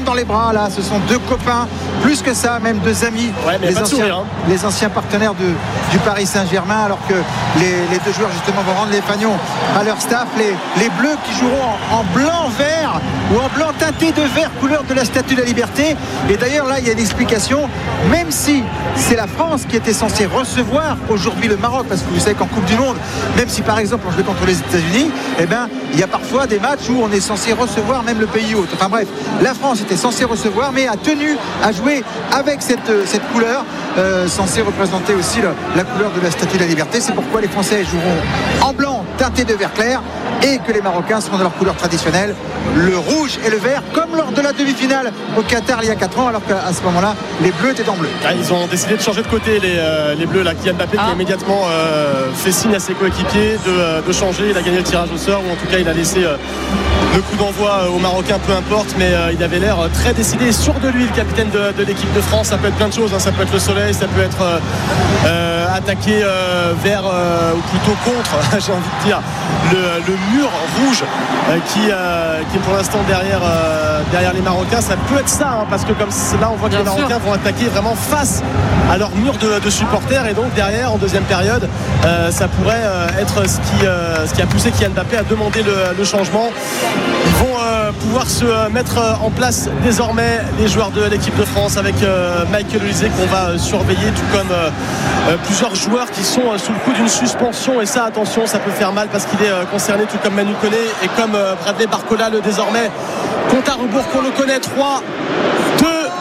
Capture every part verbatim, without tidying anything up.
dans les bras là, ce sont deux copains, plus que ça, même deux amis, ouais, les, anciens, sourire, hein. les anciens partenaires de, du Paris Saint-Germain, alors que les, les deux joueurs justement vont rendre les fagnons à leur staff. Les, les Bleus qui joueront en, en blanc-vert ou en blanc teinté de vert, couleur de la Statue de la Liberté. Et d'ailleurs là, il y a une explication, même si c'est la France qui était censée recevoir aujourd'hui le Maroc, parce que vous savez qu'en Coupe du Monde, même si par exemple on jouait contre les États-Unis, eh ben, il y a parfois des matchs où on est censé recevoir même le pays hôte. Enfin bref, la France était censée recevoir, mais a tenu à jouer avec cette, cette couleur, euh, censée représenter aussi le, la couleur de la Statue de la Liberté. C'est pourquoi les Français joueront en blanc teinté de vert clair et que les Marocains seront dans leur couleur traditionnelle, le rouge et le vert, comme lors de la demi-finale au Qatar il y a quatre ans, alors qu'à ce moment-là, les Bleus étaient en bleu. Ah, ils ont décidé de changer de côté, les, euh, les Bleus, là, Kylian Mbappé ah. qui a immédiatement euh, fait signe à ses coéquipiers de, euh, de changer. Il a gagné le tirage au sort, ou en tout cas il a laissé euh, le coup d'envoi aux Marocains, peu importe, mais euh, il avait l'air très décidé et sûr de lui, le capitaine de, de l'équipe de France. Ça peut être plein de choses, hein. Ça peut être le soleil, ça peut être euh, euh, attaquer euh, vers euh, ou plutôt contre j'ai envie de dire le, le mur rouge euh, qui, euh, qui est pour l'instant derrière, euh, derrière les Marocains. Ça peut être ça, hein, parce que comme là on voit que Bien les Marocains sûr. vont attaquer vraiment face à leur mur de, de supporters, et donc derrière en deuxième période euh, ça pourrait euh, être ce qui, euh, ce qui a poussé Kylian Mbappé à demander le, le changement. Ils vont euh, pouvoir se mettre en place désormais, les joueurs de l'équipe de France, avec euh, Michael Olise qu'on va surveiller, tout comme euh, euh, plusieurs joueurs qui sont euh, sous le coup d'une suspension, et ça attention, ça peut faire mal parce qu'il est euh, concerné, tout comme Manu Koné et comme euh, Bradley Barcola, le désormais compte à rebours qu'on le connaît. Trois, deux,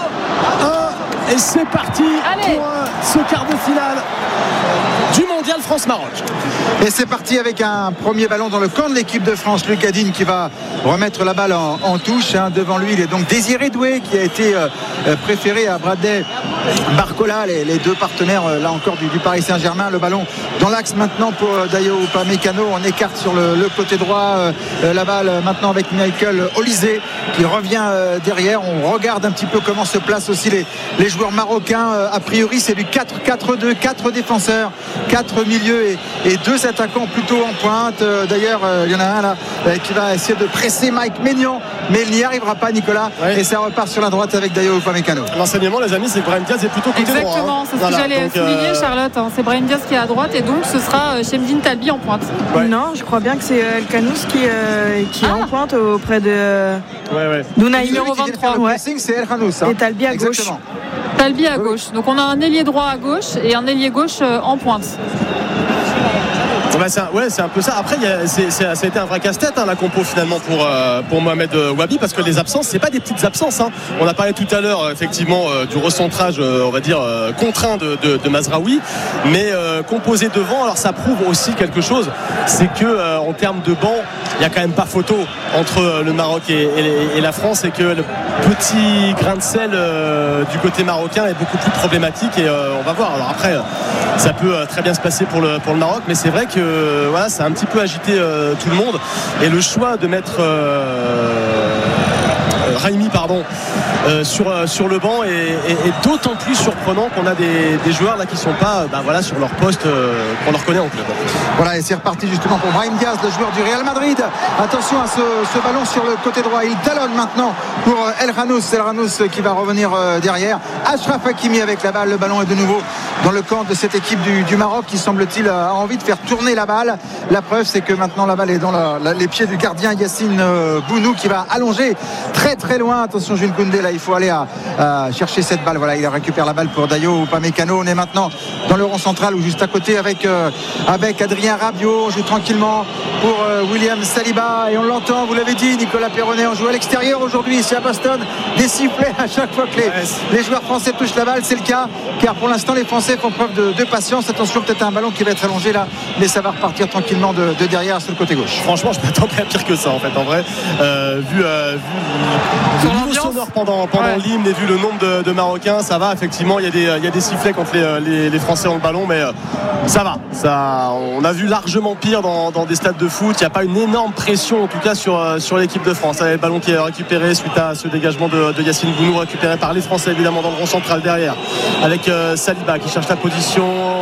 un, et c'est parti. Allez. Pour euh, ce quart de finale du mondial France-Maroc. Et c'est parti avec un premier ballon dans le camp de l'équipe de France. Lucas Digne qui va remettre la balle en, en touche, hein. Devant lui, il est donc Désiré Doué qui a été euh, préféré à Bradley Barcola, les, les deux partenaires euh, là encore du, du Paris Saint-Germain. Le ballon dans l'axe maintenant pour euh, Dayo Upamecano. On écarte sur le, le côté droit euh, la balle maintenant avec Michael Olise qui revient euh, derrière. On regarde un petit peu comment se placent aussi les, les joueurs marocains. Euh, a priori c'est du quatre quatre deux, quatre défenseurs, quatre milieux et, et deux attaquants plutôt en pointe. Euh, d'ailleurs euh, il y en a un là euh, qui va essayer de presser Mike Maignan, mais il n'y arrivera pas, Nicolas. Oui. Et ça repart sur la droite avec Dayo Upamecano. L'enseignement, les amis, c'est que Brahim Diaz est plutôt côté Exactement, droit. Exactement, hein. C'est ce voilà, que j'allais souligner, euh... Charlotte. Hein. C'est Brahim Diaz qui est à droite, et donc ce sera Chemdine Talbi en pointe. Ouais. Non, je crois bien que c'est El Khanous qui, euh, qui ah. est en pointe auprès de euh, ouais, ouais. Nounaï. Numéro vingt-trois. Ouais. C'est El Khanous. Hein. Et Talbi à Exactement. gauche. Talbi à gauche. Donc on a un ailier droit à gauche et un ailier gauche en pointe. Bah c'est un, ouais, c'est un peu ça. Après, y a, c'est, c'est, ça a été un vrai casse-tête, hein, la compo finalement pour, euh, pour Mohamed Wabi, parce que les absences, c'est pas des petites absences. Hein. On a parlé tout à l'heure effectivement euh, du recentrage, euh, on va dire euh, contraint de, de, de Mazraoui, mais euh, composé devant. Alors ça prouve aussi quelque chose, c'est que euh, en termes de banc, il y a quand même pas photo entre le Maroc et, et, et la France, et que le petit grain de sel euh, du côté marocain est beaucoup plus problématique, et euh, on va voir. Alors après, ça peut euh, très bien se passer pour le, pour le Maroc, mais c'est vrai que Euh, voilà, ça a un petit peu agité euh, tout le monde, et le choix de mettre euh, Raimi pardon euh, sur, euh, sur le banc est, est, est d'autant plus surprenant qu'on a des, des joueurs là qui sont pas bah, voilà, sur leur poste euh, qu'on leur connaît en club. Voilà, et c'est reparti justement pour Brahim Diaz, le joueur du Real Madrid. Attention à ce, ce ballon sur le côté droit, il talonne maintenant pour El Khanous. El Khanous qui va revenir euh, derrière. Achraf Hakimi avec la balle, le ballon est de nouveau dans le camp de cette équipe du, du Maroc qui semble-t-il a envie de faire tourner la balle. La preuve, c'est que maintenant la balle est dans la, la, les pieds du gardien Yacine euh, Bounou qui va allonger très très loin. Attention Jules Koundé, là il faut aller à, à chercher cette balle. Voilà, il récupère la balle pour Dayo Upamecano. On est maintenant dans le rond central ou juste à côté avec, euh, avec Adrien Rabiot. On joue tranquillement pour euh, William Saliba, et on l'entend, vous l'avez dit, Nicolas Perronnet, on joue à l'extérieur aujourd'hui ici à Boston. Des sifflets à chaque fois que les, les joueurs français touchent la balle, c'est le cas, car pour l'instant les Français font preuve de, de patience. Attention, peut-être un ballon qui va être allongé là, mais ça va repartir tranquillement de, de derrière sur le côté gauche. Franchement, je m'attendais à pire que ça en fait, en vrai, euh, vu, euh, vu le niveau sonore pendant, pendant ouais. l'hymne, et vu le nombre de, de Marocains, ça va, effectivement, il y a des, il y a des sifflets quand les, les, les Français ont le ballon, mais euh, ça va, ça, on a vu largement pire dans, dans des stades de foot. Il n'y a pas une énorme pression en tout cas sur, sur l'équipe de France. Le ballon qui est récupéré suite à ce dégagement de, de Yacine Bounou, récupéré par les Français évidemment dans le rond central derrière, avec euh, Saliba qui cherche la position.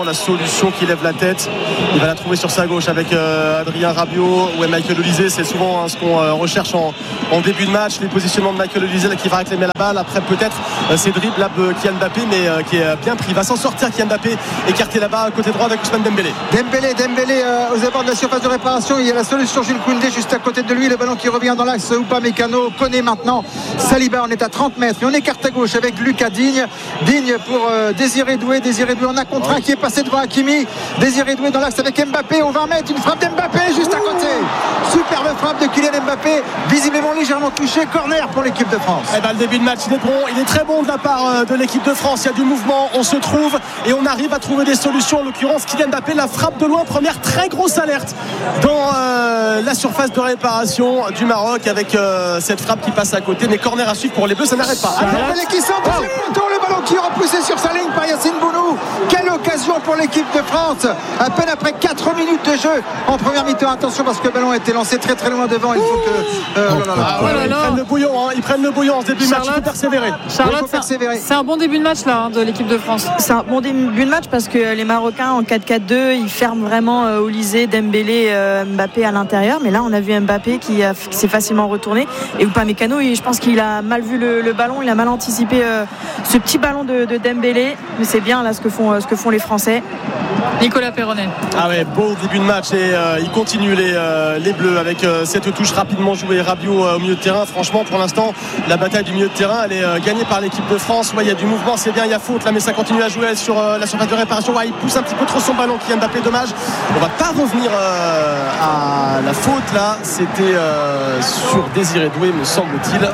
la solution qui lève la tête. Il va la trouver sur sa gauche avec euh, Adrien Rabiot ou Michael Olise. C'est souvent hein, ce qu'on euh, recherche en, en début de match, les positionnements de Michael Olise là, qui va réclamer la balle. Après peut-être euh, ces dribbles là de Kylian Mbappé, mais euh, qui est bien pris. Il va s'en sortir Kylian Mbappé, écarté là-bas côté droit avec Ousmane Dembélé. Dembélé, Dembélé euh, aux abords de la surface de réparation. Il y a la solution Jules Koundé juste à côté de lui. Le ballon qui revient dans l'axe. Upamecano connaît maintenant Saliba. On est à trente mètres et on écarte à gauche avec Lucas Digne. Digne pour euh, Désiré Doué. Désiré Doué en a contre un qui est passé devant Hakimi. Désiré Doué dans l'axe avec Mbappé au vingt mètres. Une frappe d'Mbappé juste à côté. Superbe frappe de Kylian Mbappé. Visiblement légèrement touché. Corner pour l'équipe de France. Eh ben, le début de match, il est bon. Il est très bon de la part de l'équipe de France. Il y a du mouvement. On se trouve et on arrive à trouver des solutions. En l'occurrence, Kylian Mbappé la frappe de loin. Première très grosse alerte dans euh, la surface de réparation du Maroc avec euh, cette frappe qui passe à côté. Mais corner à suivre pour les Bleus, ça n'arrête pas. Dembélé qui centre, oh. Le ballon qui est repoussé sur sa ligne par Yacine Bounou. Quelle occasion pour l'équipe de France. À peine après quatre minutes de jeu en première mi-temps. Attention parce que le ballon a été lancé très très loin devant. Il faut que euh, oh là là. Ah ouais, ouais, ils prennent le bouillon. Hein. Ils prennent le bouillon en ce début de match. Il faut persévérer. Charlotte, persévérer. C'est un bon début de match là hein, de l'équipe de France. C'est un bon début de match parce que les Marocains en quatre quatre deux ils ferment vraiment euh, Olise, Dembélé, euh, Mbappé à l'intérieur. Mais là on a vu Mbappé qui, a, qui s'est facilement retourné et Upamecano je pense qu'il a mal vu le, le ballon. Il a mal anticipé euh, ce petit ballon de, de Dembélé. Mais c'est bien là ce que font, euh, ce que font les Français. Nicolas Perronnet. Ah ouais, beau début de match et euh, il continue les, euh, les Bleus avec euh, cette touche rapidement jouée. Rabiot euh, au milieu de terrain. Franchement pour l'instant la bataille du milieu de terrain elle est euh, gagnée par l'équipe de France. Ouais, il y a du mouvement, c'est bien, il y a faute là mais ça continue à jouer sur euh, la surface de réparation. Ouais, il pousse un petit peu trop son ballon Kylian Mbappé, dommage. On va pas revenir euh, à la faute là. C'était euh, sur Désiré Doué me semble-t-il.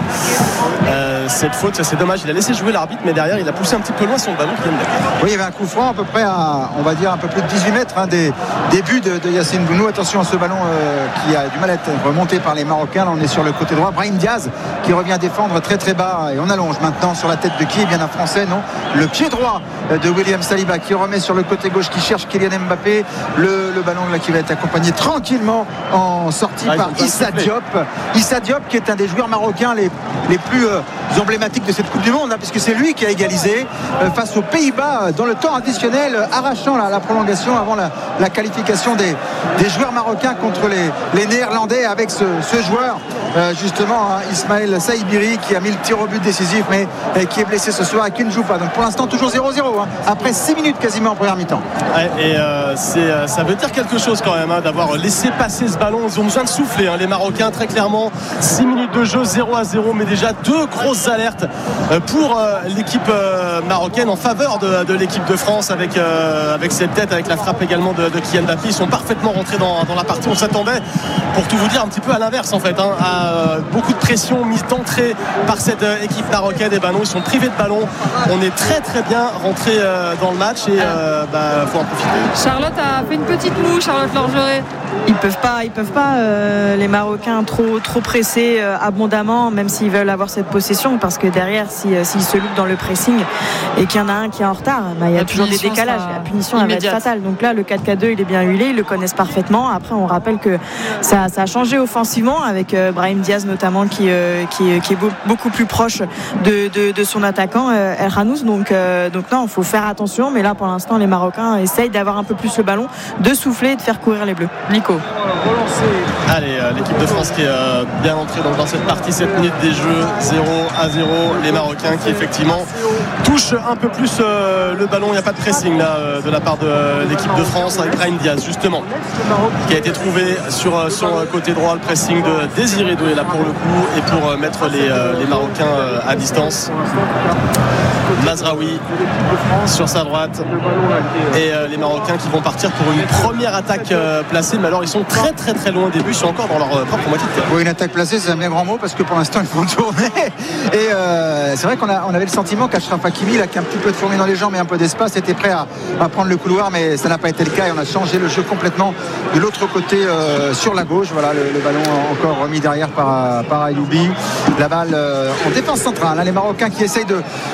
Euh, cette faute, ça c'est dommage. Il a laissé jouer l'arbitre mais derrière il a poussé un petit peu loin son ballon Kylian Mbappé. Oui, il y avait un coup franc à peu près à on va dire un peu plus de dix-huit mètres hein, des débuts de, de Yacine Bounou. Attention à ce ballon euh, qui a du mal à être remonté par les Marocains. Là on est sur le côté droit. Brahim Diaz qui revient défendre très très bas et on allonge maintenant sur la tête de qui? Eh bien un Français, non, le pied droit de William Saliba qui remet sur le côté gauche, qui cherche Kylian Mbappé. Le, le ballon là qui va être accompagné tranquillement en sortie ah, par Issa Diop. Issa Diop qui est un des joueurs marocains les, les plus euh, emblématiques de cette Coupe du Monde hein, puisque c'est lui qui a égalisé euh, face aux Pays-Bas euh, dans le temps additionnel, euh, arrachant là, la prolongation avant la, la qualification des, des joueurs marocains contre les, les Néerlandais avec ce, ce joueur euh, justement hein, Ismaël Saïbiri qui a mis le tir au but décisif mais euh, qui est blessé ce soir et qui ne joue pas. Donc pour l'instant toujours zéro zéro hein, après six minutes quasiment en première mi-temps. Ouais, et euh, c'est, euh, ça veut dire quelque chose quand même hein, d'avoir laissé passer ce ballon. Ils ont besoin de souffler hein, les Marocains très clairement. six minutes de jeu, zéro à zéro mais déjà deux grosses alertes euh, pour euh, l'équipe euh, marocaine en faveur de, de l'équipe de France avec, euh, avec cette tête, avec la frappe également de, de Kylian Mbappé. Ils sont parfaitement rentrés dans, dans la partie. On s'attendait pour tout vous dire un petit peu à l'inverse en fait hein, à euh, beaucoup de pression mise d'entrée par cette euh, équipe marocaine. Et ben non, ils sont privés de ballon. On est très très bien rentré euh, dans le match et euh, bah, faut en profiter. Charlotte a fait une petite moue, Charlotte Lorgeret. Ils peuvent pas, ils peuvent pas euh, les Marocains trop trop presser euh, abondamment, même s'ils veulent avoir cette possession, parce que derrière, si euh, s'ils se loupent dans le pressing et qu'il y en a un qui est en retard, bah, il y a la toujours des décalages. La punition elle va être fatale. Donc là, le quatre quatre deux, il est bien huilé, ils le connaissent parfaitement. Après, on rappelle que ça, ça a changé offensivement avec euh, Brahim Diaz notamment qui euh, qui, qui est beau, beaucoup plus proche de, de, de son attaquant euh, El Hanous. Donc euh, donc non, il faut faire attention. Mais là, pour l'instant, les Marocains essayent d'avoir un peu plus le ballon, de souffler et de faire courir les Bleus. Nico. Allez, euh, l'équipe de France qui est euh, bien entrée donc, dans cette partie, sept minutes des jeux, zéro à zéro. Les Marocains qui effectivement touchent un peu plus euh, le ballon. Il n'y a pas de pressing là euh, de la part de euh, l'équipe de France avec Brahim Diaz justement qui a été trouvé sur euh, son côté droit. Le pressing de Désiré Doué là pour le coup et pour euh, mettre les, euh, les Marocains euh, à distance. Mazraoui sur sa droite et euh, les Marocains qui vont partir pour une première attaque euh, placée, mais alors ils sont très très très loin au début, ils sont encore dans leur euh, propre moitié de terrain. Oui, une attaque placée c'est un bien grand mot parce que pour l'instant ils font tourner et euh, c'est vrai qu'on a, on avait le sentiment qu'Achraf Hakimi là, qui a un petit peu de fourmi dans les jambes et un peu d'espace était prêt à, à prendre le couloir, mais ça n'a pas été le cas et on a changé le jeu complètement de l'autre côté euh, sur la gauche. Voilà le, le ballon encore remis derrière par, par Aïloubi, la balle euh, en défense centrale hein, les Marocains qui essayent de, de trouver une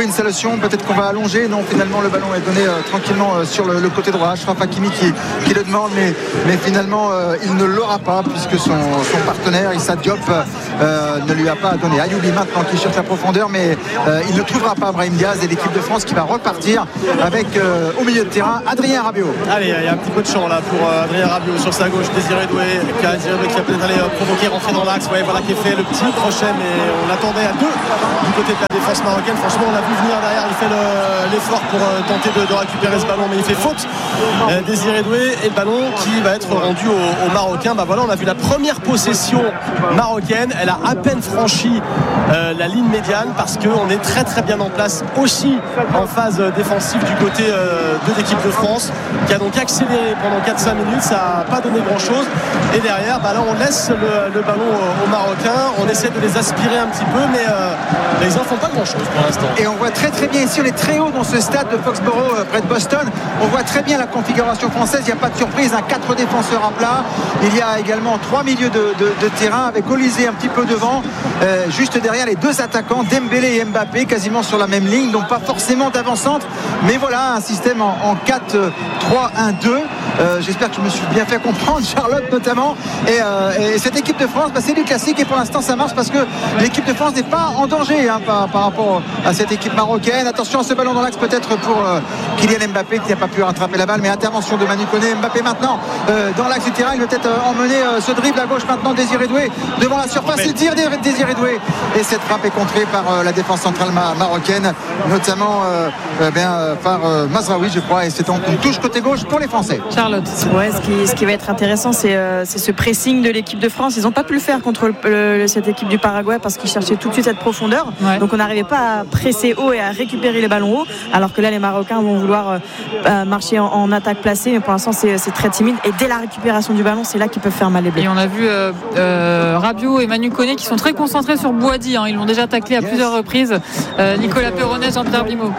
installation, peut-être qu'on va allonger. Non, finalement le ballon est donné euh, tranquillement euh, sur le, le côté droit. Achraf Hakimi qui, qui le demande, mais, mais finalement euh, il ne l'aura pas puisque son, son partenaire Issa Diop euh, ne lui a pas donné. Ayoubi maintenant qui cherche la profondeur, mais euh, il ne trouvera pas Brahim Diaz et l'équipe de France qui va repartir avec euh, au milieu de terrain Adrien Rabiot. Allez, il y a un petit peu de champ là pour euh, Adrien Rabiot sur sa gauche. Désiré Doué qui a, Désiré Doué qui a peut-être allé euh, provoquer, rentrer dans l'axe. Ouais, voilà qui est fait le petit crochet, mais on attendait à deux du côté de la défense marocaine. Franchement, on l'a vu venir derrière. Il fait le, l'effort pour euh, tenter de, de récupérer ce ballon, mais il fait faute. Euh, Désiré Doué et le ballon qui va être rendu aux, aux Marocains. Bah voilà, on a vu la première possession marocaine. Elle a à peine franchi euh, la ligne médiane parce qu'on est très très bien en place aussi en phase défensive du côté euh, de l'équipe de France qui a donc accéléré pendant quatre cinq minutes. Ça n'a pas donné grand chose et derrière bah là on laisse le, le ballon aux, aux Marocains, on essaie de les aspirer un petit peu mais euh, ils n'en font pas grand chose pour l'instant. Et on voit très très bien ici, on est très haut dans ce stade de Foxborough euh, près de Boston, on voit très bien la configuration française, il n'y a pas de surprise, hein, quatre défenseurs à plat, il y a également trois milieux de, de, de terrain avec Olysée un petit peu devant, euh, juste derrière les deux attaquants Dembélé et Mbappé quasiment sur la même ligne, donc pas forcément d'avant-centre, mais voilà un système en, en quatre trois un deux. Euh, j'espère que je me suis bien fait comprendre, Charlotte notamment, et, euh, et cette équipe de France bah, c'est du classique et pour l'instant ça marche parce que l'équipe de France n'est pas en danger hein, par, par rapport à cette équipe marocaine. Attention à ce ballon dans l'axe peut-être pour euh, Kylian Mbappé qui n'a pas pu rattraper la balle, mais intervention de Manu Koné. Mbappé maintenant euh, dans l'axe du terrain, il veut peut-être euh, emmener euh, ce dribble à gauche maintenant. Désiré Doué devant la surface, il tire Désiré Doué et cette frappe est contrée par euh, la défense centrale ma- marocaine notamment euh, euh, bien, euh, par euh, Mazraoui je crois, et c'est donc une touche côté gauche pour les Français. Charlotte. Ouais, ce qui, ce qui va être intéressant, c'est, euh, c'est ce pressing de l'équipe de France. Ils n'ont pas pu le faire contre le, le, cette équipe du Paraguay parce qu'ils cherchaient tout de suite cette profondeur. Ouais. Donc on n'arrivait pas à presser haut et à récupérer les ballons hauts. Alors que là, les Marocains vont vouloir euh, marcher en, en attaque placée. Mais pour l'instant, c'est, c'est très timide. Et dès la récupération du ballon, c'est là qu'ils peuvent faire mal les bleus. Et on a vu euh, euh, Rabiot et Manu Koné qui sont très concentrés sur Boadi. Hein. Ils l'ont déjà taclé à yes. plusieurs reprises. Euh, Nicolas Perronnet, Jean-Pierre Blimaud.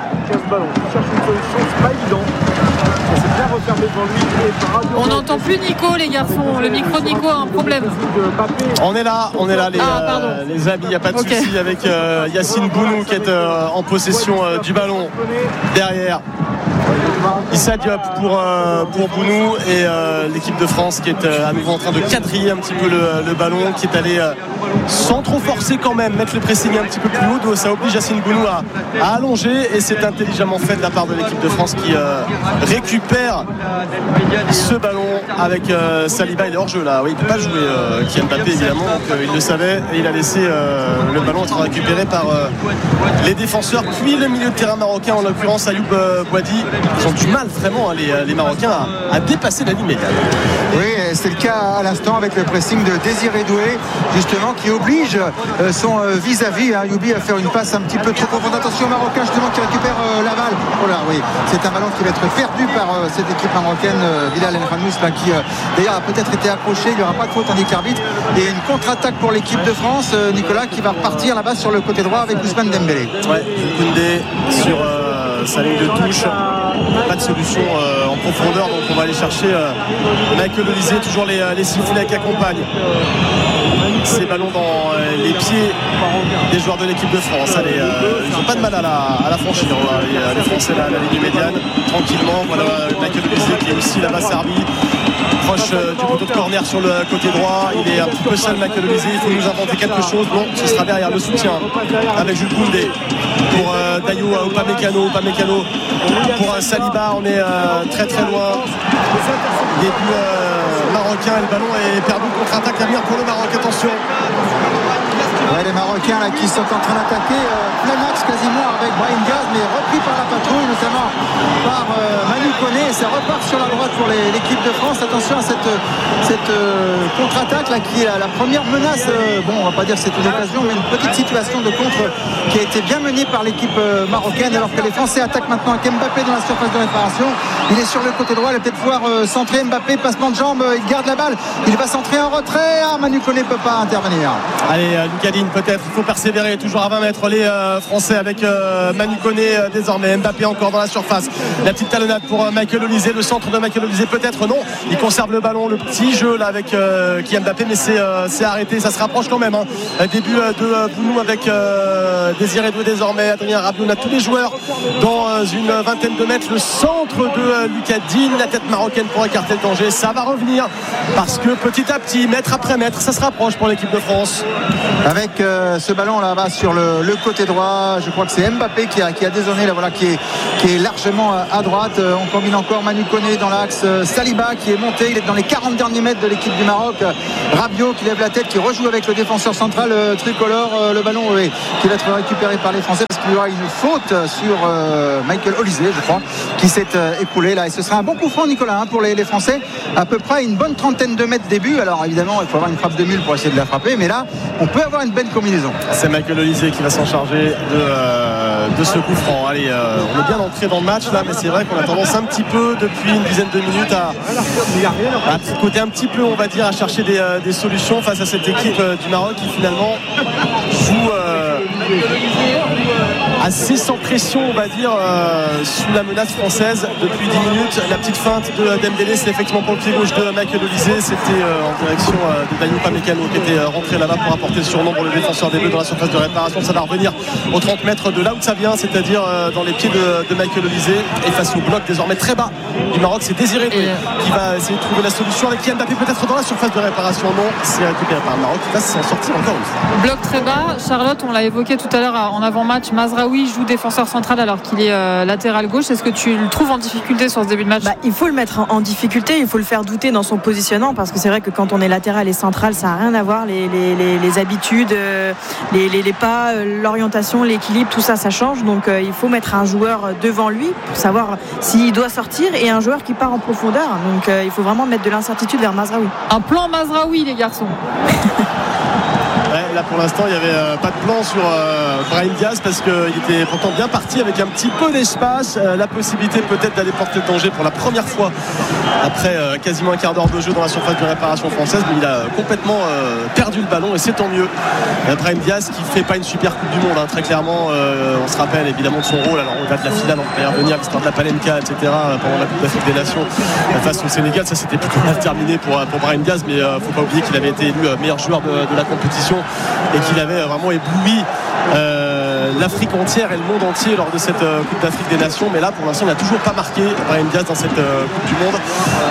On n'entend plus Nico les garçons, le micro de Nico a un problème. On est là, on est là les, ah, euh, les amis, il n'y a pas de okay. souci avec euh, Yacine Bounou qui est euh, en possession euh, du ballon derrière. Issa Diop pour, euh, pour Bounou et euh, l'équipe de France qui est euh, à nouveau en train de quadriller un petit peu le, le ballon, qui est allé euh, sans trop forcer quand même, mettre le pressing un petit peu plus haut, donc ça oblige Yacine Bounou à, à allonger et c'est intelligemment fait de la part de l'équipe de France qui euh, récupère ce ballon avec euh, Saliba. Il est hors jeu là, oui, il ne peut pas jouer euh, Kylian Mbappé évidemment, donc euh, il le savait et il a laissé euh, le ballon être récupéré par euh, les défenseurs puis le milieu de terrain marocain, en l'occurrence Ayoub euh, Boadi. Ils ont du mal vraiment hein, les, les Marocains à, à dépasser la ligne médiane. Oui, c'est le cas à l'instant avec le pressing de Désiré Doué justement qui oblige euh, son euh, vis-à-vis hein, Ayoubi à faire une passe un petit peu trop profonde. Attention Marocain justement qui récupère euh, la balle. Oh là oui, c'est un ballon qui va être perdu par euh, cette équipe marocaine euh, Bilal El Khanous là, qui euh, d'ailleurs a peut-être été accroché, il n'y aura pas de faute tandis que l'arbitre. Et une contre-attaque pour l'équipe de France, euh, Nicolas qui va repartir là-bas sur le côté droit avec Ousmane Dembélé. Ouais, Koundé sur euh, sa ligne de touche. Pas de solution euh, en profondeur, donc on va aller chercher euh, Michael Olysée, toujours les, les sifflets qui accompagnent ces ballons dans euh, les pieds des joueurs de l'équipe de France. Allez, euh, ils n'ont pas de mal à la, à la franchir, les, les Français là, à la ligne médiane, tranquillement. Voilà Michael Olysée qui est aussi là-bas servi, proche euh, du poteau de corner sur le côté droit. Il est un petit peu seul Michael Olysée, il faut nous inventer quelque chose. Bon, ce sera derrière le soutien avec Jules Koundé pour euh, Dayo Upamecano, Upamecano pour euh, Saliba. On est euh, très très loin. Début euh, marocain et le ballon est perdu. Contre-attaque à venir pour le Maroc. Attention. Ouais, les Marocains là, qui sont en train d'attaquer euh, plein axe quasiment avec Brahim Diaz, mais repris par la patrouille, notamment par euh, Manu Koné. Et ça repart sur la droite pour les, l'équipe de France. Attention à cette, cette euh, contre-attaque là, qui est la, la première menace. Euh, bon, on va pas dire que c'est une occasion, mais une petite situation de contre qui a été bien menée par l'équipe euh, marocaine, alors que les Français attaquent maintenant avec Mbappé dans la surface de réparation. Il est sur le côté droit, il va peut-être pouvoir euh, centrer Mbappé, passement de jambes, euh, il garde la balle, il va centrer en retrait. Ah, Manu Koné ne peut pas intervenir. Allez, euh, Lucadine peut-être, il faut persévérer, toujours à vingt mètres les euh, Français avec euh, Manu Koné euh, désormais, Mbappé encore dans la surface, la petite talonnade pour euh, Michael Olise, le centre de Michael Olise, peut-être non. Il conserve le ballon, le petit jeu là avec euh, Kylian Mbappé, mais c'est, euh, c'est arrêté. Ça se rapproche quand même. Hein. Début euh, de euh, Bounou avec euh, Désiré Doué désormais, Adrien Rabiot. On a tous les joueurs dans euh, une vingtaine de mètres. Le centre de euh, Lucas Digne, la tête marocaine pour écarter le danger. Ça va revenir parce que petit à petit, mètre après mètre, ça se rapproche pour l'équipe de France. Avec euh, ce ballon là-bas sur le, le côté droit, je crois que c'est Mbappé qui a, qui a dézonné là, voilà, qui est, qui est largement à droite. On combine encore Manu Koné dans l'axe, Saliba qui est monté, il est dans les quarante derniers mètres de l'équipe du Maroc. Rabiot qui lève la tête, qui rejoue avec le défenseur central tricolore. Le ballon oui, qui va être récupéré par les Français parce qu'il y aura une faute sur euh, Michael Olise, je crois, qui s'est euh, écoulé là. Et ce sera un bon coup franc, Nicolas, hein, pour les, les Français. À peu près une bonne trentaine de mètres début. Alors évidemment, il faut avoir une frappe de mule pour essayer de la frapper, mais là, on peut avoir une belle combinaison. C'est Michael Olise qui va s'en charger de, euh, de ce coup franc. Allez, euh, on est bien entré dans le match là, mais c'est vrai qu'on a tendance un petit peu depuis une dizaine de minutes à, à côté un petit peu, on va dire, à chercher des, euh, des solutions face à cette équipe euh, du Maroc qui finalement joue euh, assez sans pression, on va dire, euh, sous la menace française depuis dix minutes. La petite feinte de Dembélé, c'est effectivement pour le pied gauche de Michael Olise. C'était euh, en direction euh, de Dayou Upamecano qui était euh, rentré là-bas pour apporter le surnom pour le défenseur des Bleus dans la surface de réparation. Ça va revenir aux trente mètres de là où ça vient, c'est-à-dire euh, dans les pieds de, de Michael Olise. Et face au bloc désormais très bas du Maroc, c'est Désiré Doué qui va essayer de trouver la solution avec Kylian Mbappé peut-être dans la surface de réparation. Non, c'est récupéré par le Maroc qui va s'en sortir encore une fois. Bloc très bas. Charlotte, on l'a évoqué tout à l'heure en avant-match, Mazraoui joue défenseur central alors qu'il est euh, latéral gauche. Est-ce que tu le trouves en difficulté sur ce début de match? Bah, il faut le mettre en, en difficulté, il faut le faire douter dans son positionnement parce que c'est vrai que quand on est latéral et central, ça n'a rien à voir. Les, les, les, les habitudes, euh, les, les, les pas, euh, l'orientation, l'équilibre, tout ça, ça change. Donc euh, il faut mettre un joueur devant lui pour savoir s'il doit sortir et un joueur qui part en profondeur. Donc euh, il faut vraiment mettre de l'incertitude vers Mazraoui. Un plan Mazraoui, les garçons. Ouais, là pour l'instant il n'y avait euh, pas de plan sur euh, Brahim Diaz parce qu'il était pourtant bien parti avec un petit peu d'espace, euh, la possibilité peut-être d'aller porter le danger pour la première fois après euh, quasiment un quart d'heure de jeu dans la surface de réparation française, mais il a complètement euh, perdu le ballon et c'est tant mieux. euh, Brahim Diaz qui fait pas une super coupe du monde hein, très clairement, euh, on se rappelle évidemment de son rôle alors au-delà de la finale on peut y revenir, l'histoire de la Palenka etc pendant la Coupe d'Afrique des Nations face au Sénégal, ça c'était plutôt mal terminé pour, pour Brahim Diaz, mais euh, faut pas oublier qu'il avait été élu meilleur joueur de, de la compétition et qu'il avait vraiment ébloui euh, l'Afrique entière et le monde entier lors de cette euh, Coupe d'Afrique des Nations. Mais là pour l'instant il n'a toujours pas marqué Brahim Diaz dans cette euh, Coupe du Monde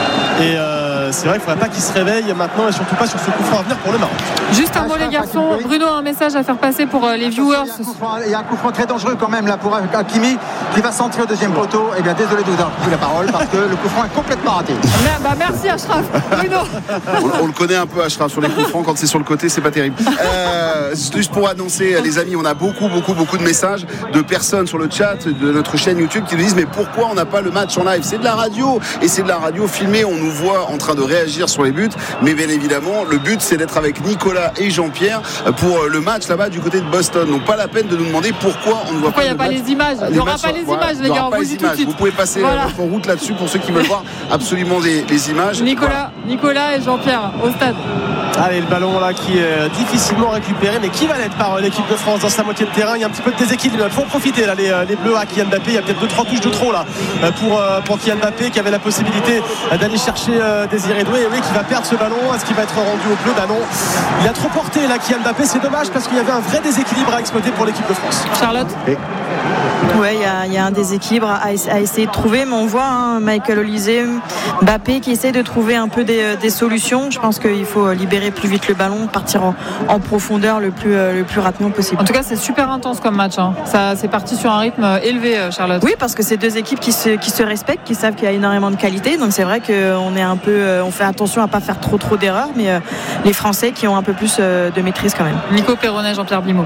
et euh, c'est vrai qu'il ne faudrait pas qu'il se réveille maintenant et surtout pas sur ce coup franc à venir pour le Maroc. Juste un mot les garçons, Bruno a un message à faire passer pour euh, les viewers. Il y a un coup franc très dangereux quand même là pour Hakimi qui va centrer au deuxième poteau. Et bien désolé de vous avoir pris la parole parce que le coup franc est complètement raté. Bah, merci Achraf. Bruno. on, on le connaît un peu Achraf sur les coups francs, quand c'est sur le côté c'est pas terrible. Euh, juste pour annoncer les amis, on a beaucoup beaucoup beaucoup de messages de personnes sur le chat de notre chaîne YouTube qui nous disent mais pourquoi on n'a pas le match en live? C'est de la radio et c'est de la radio filmée, on nous voit en train de réagir sur les buts, mais bien évidemment le but c'est d'être avec Nicolas et Jean-Pierre pour le match là-bas du côté de Boston, donc pas la peine de nous demander pourquoi on ne voit pourquoi pas il n'y a pas match. les images, il n'y aura pas les voilà, images les gars, on vous dit tout de suite. Vous pouvez passer voilà. votre route là-dessus pour ceux qui veulent voir absolument les, les images. Nicolas, voilà. Nicolas et Jean-Pierre au stade. Allez, le ballon là qui est difficilement récupéré mais qui va l'être par l'équipe de France dans sa moitié de terrain. Il y a un petit peu de déséquilibre, il faut en profiter là les, les Bleus à Kylian Mbappé. Il y a peut-être deux trois touches de trop là pour, pour Kylian Mbappé qui avait la possibilité d'aller chercher Désiré Doué, et oui, qui va perdre ce ballon. Est-ce qu'il va être rendu au Bleu? Bah non, il a trop porté là Kylian Mbappé, c'est dommage parce qu'il y avait un vrai déséquilibre à exploiter pour l'équipe de France. Charlotte et... Ouais, il y, y a un déséquilibre à, à essayer de trouver, mais on voit hein, Michael Olise, Mbappé qui essaie de trouver un peu des, des solutions. Je pense qu'il faut libérer plus vite le ballon, partir en, en profondeur le plus, le plus rapidement possible. En tout cas, c'est super intense comme match. Hein. Ça, c'est parti sur un rythme élevé, Charlotte. Oui, parce que c'est deux équipes qui se, qui se respectent, qui savent qu'il y a énormément de qualité. Donc c'est vrai qu'on est un peu, on fait attention à pas faire trop trop d'erreurs, mais euh, les Français qui ont un peu plus euh, de maîtrise quand même. Nico Perronnet, Jean-Pierre Blimaud.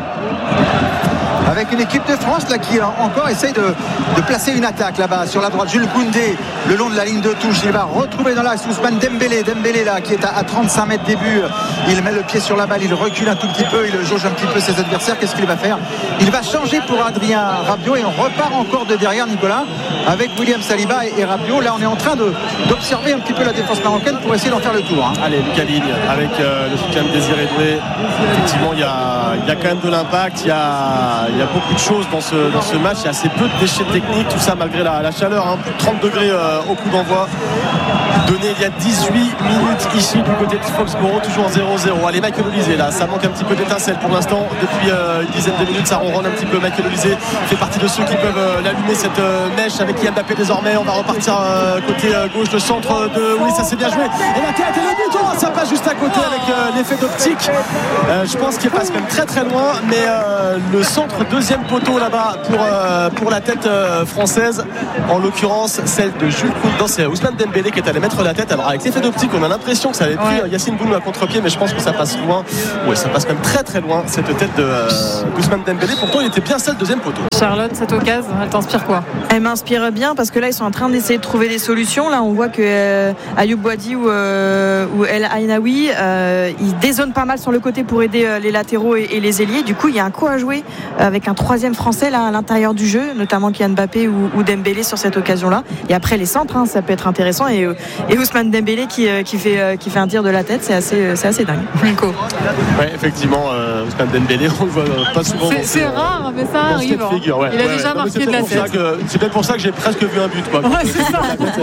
Avec une équipe de France là qui encore essaye de, de placer une attaque là-bas sur la droite. Jules Koundé le long de la ligne de touche, il va retrouver dans l'axe Ousmane Dembélé Dembélé là qui est à, à trente-cinq mètres début, il met le pied sur la balle, il recule un tout petit peu, il jauge un petit peu ses adversaires. Qu'est-ce qu'il va faire? Il va changer pour Adrien Rabiot et on repart encore de derrière, Nicolas, avec William Saliba et, et Rabiot. Là on est en train de, d'observer un petit peu la défense marocaine pour essayer d'en faire le tour hein. Allez, Lucas Digne avec euh, le soutien de Désiré Doué. Effectivement il y a, il y a quand même de l'impact, il y a il y a beaucoup de choses dans ce, dans ce match. Il y a assez peu de déchets techniques, tout ça malgré la, la chaleur, hein, plus de trente degrés euh, au coup d'envoi. Donné il y a dix-huit minutes ici du côté de Foxborough, toujours zéro zéro. Allez, Michael Olysée là, ça manque un petit peu d'étincelle pour l'instant. Depuis euh, une dizaine de minutes, ça ronronne un petit peu. Michael Olysée fait partie de ceux qui peuvent euh, l'allumer cette euh, mèche avec Kylian Mbappé désormais. On va repartir euh, côté euh, gauche, le centre de. Oui, ça s'est bien joué. Et la tête et le but, oh, ça passe juste à côté avec euh, l'effet d'optique. Euh, je pense qu'il passe même très très loin, mais euh, le centre deuxième poteau là-bas pour, euh, pour la tête euh, française, en l'occurrence celle de Jules Koundé. C'est Ousmane Dembélé qui est allé mettre la tête. Alors avec l'effet d'optique, on a l'impression que ça avait pris ouais. Yacine Bounou à contre-pied, mais je pense que ça passe loin. Ouais, ça passe même très très loin cette tête de euh, Ousmane Dembélé. Pourtant, il était bien seul deuxième poteau. Charlotte, cette occasion, elle t'inspire quoi? Elle m'inspire bien parce que là, ils sont en train d'essayer de trouver des solutions. Là, on voit que euh, Ayoub Boadi ou, euh, ou El Ainaoui, euh, ils dézonent pas mal sur le côté pour aider euh, les latéraux et, et les ailiers. Du coup, il y a un coup à jouer avec un troisième français là à l'intérieur du jeu, notamment Kylian Mbappé ou, ou Dembélé sur cette occasion-là. Et après les centres, hein, ça peut être intéressant. Et, et Ousmane Dembélé qui, euh, qui, fait, euh, qui fait un tir de la tête, c'est assez, c'est assez dingue. Nico. Ouais, effectivement, euh, Ousmane Dembélé, on le voit pas souvent. C'est, c'est rare, mais ça arrive. Hein. Figure, ouais. Il a ouais, déjà ouais. marqué de la tête. Que, c'est peut-être pour ça que j'ai presque vu un but, quoi. Ouais, c'est ça.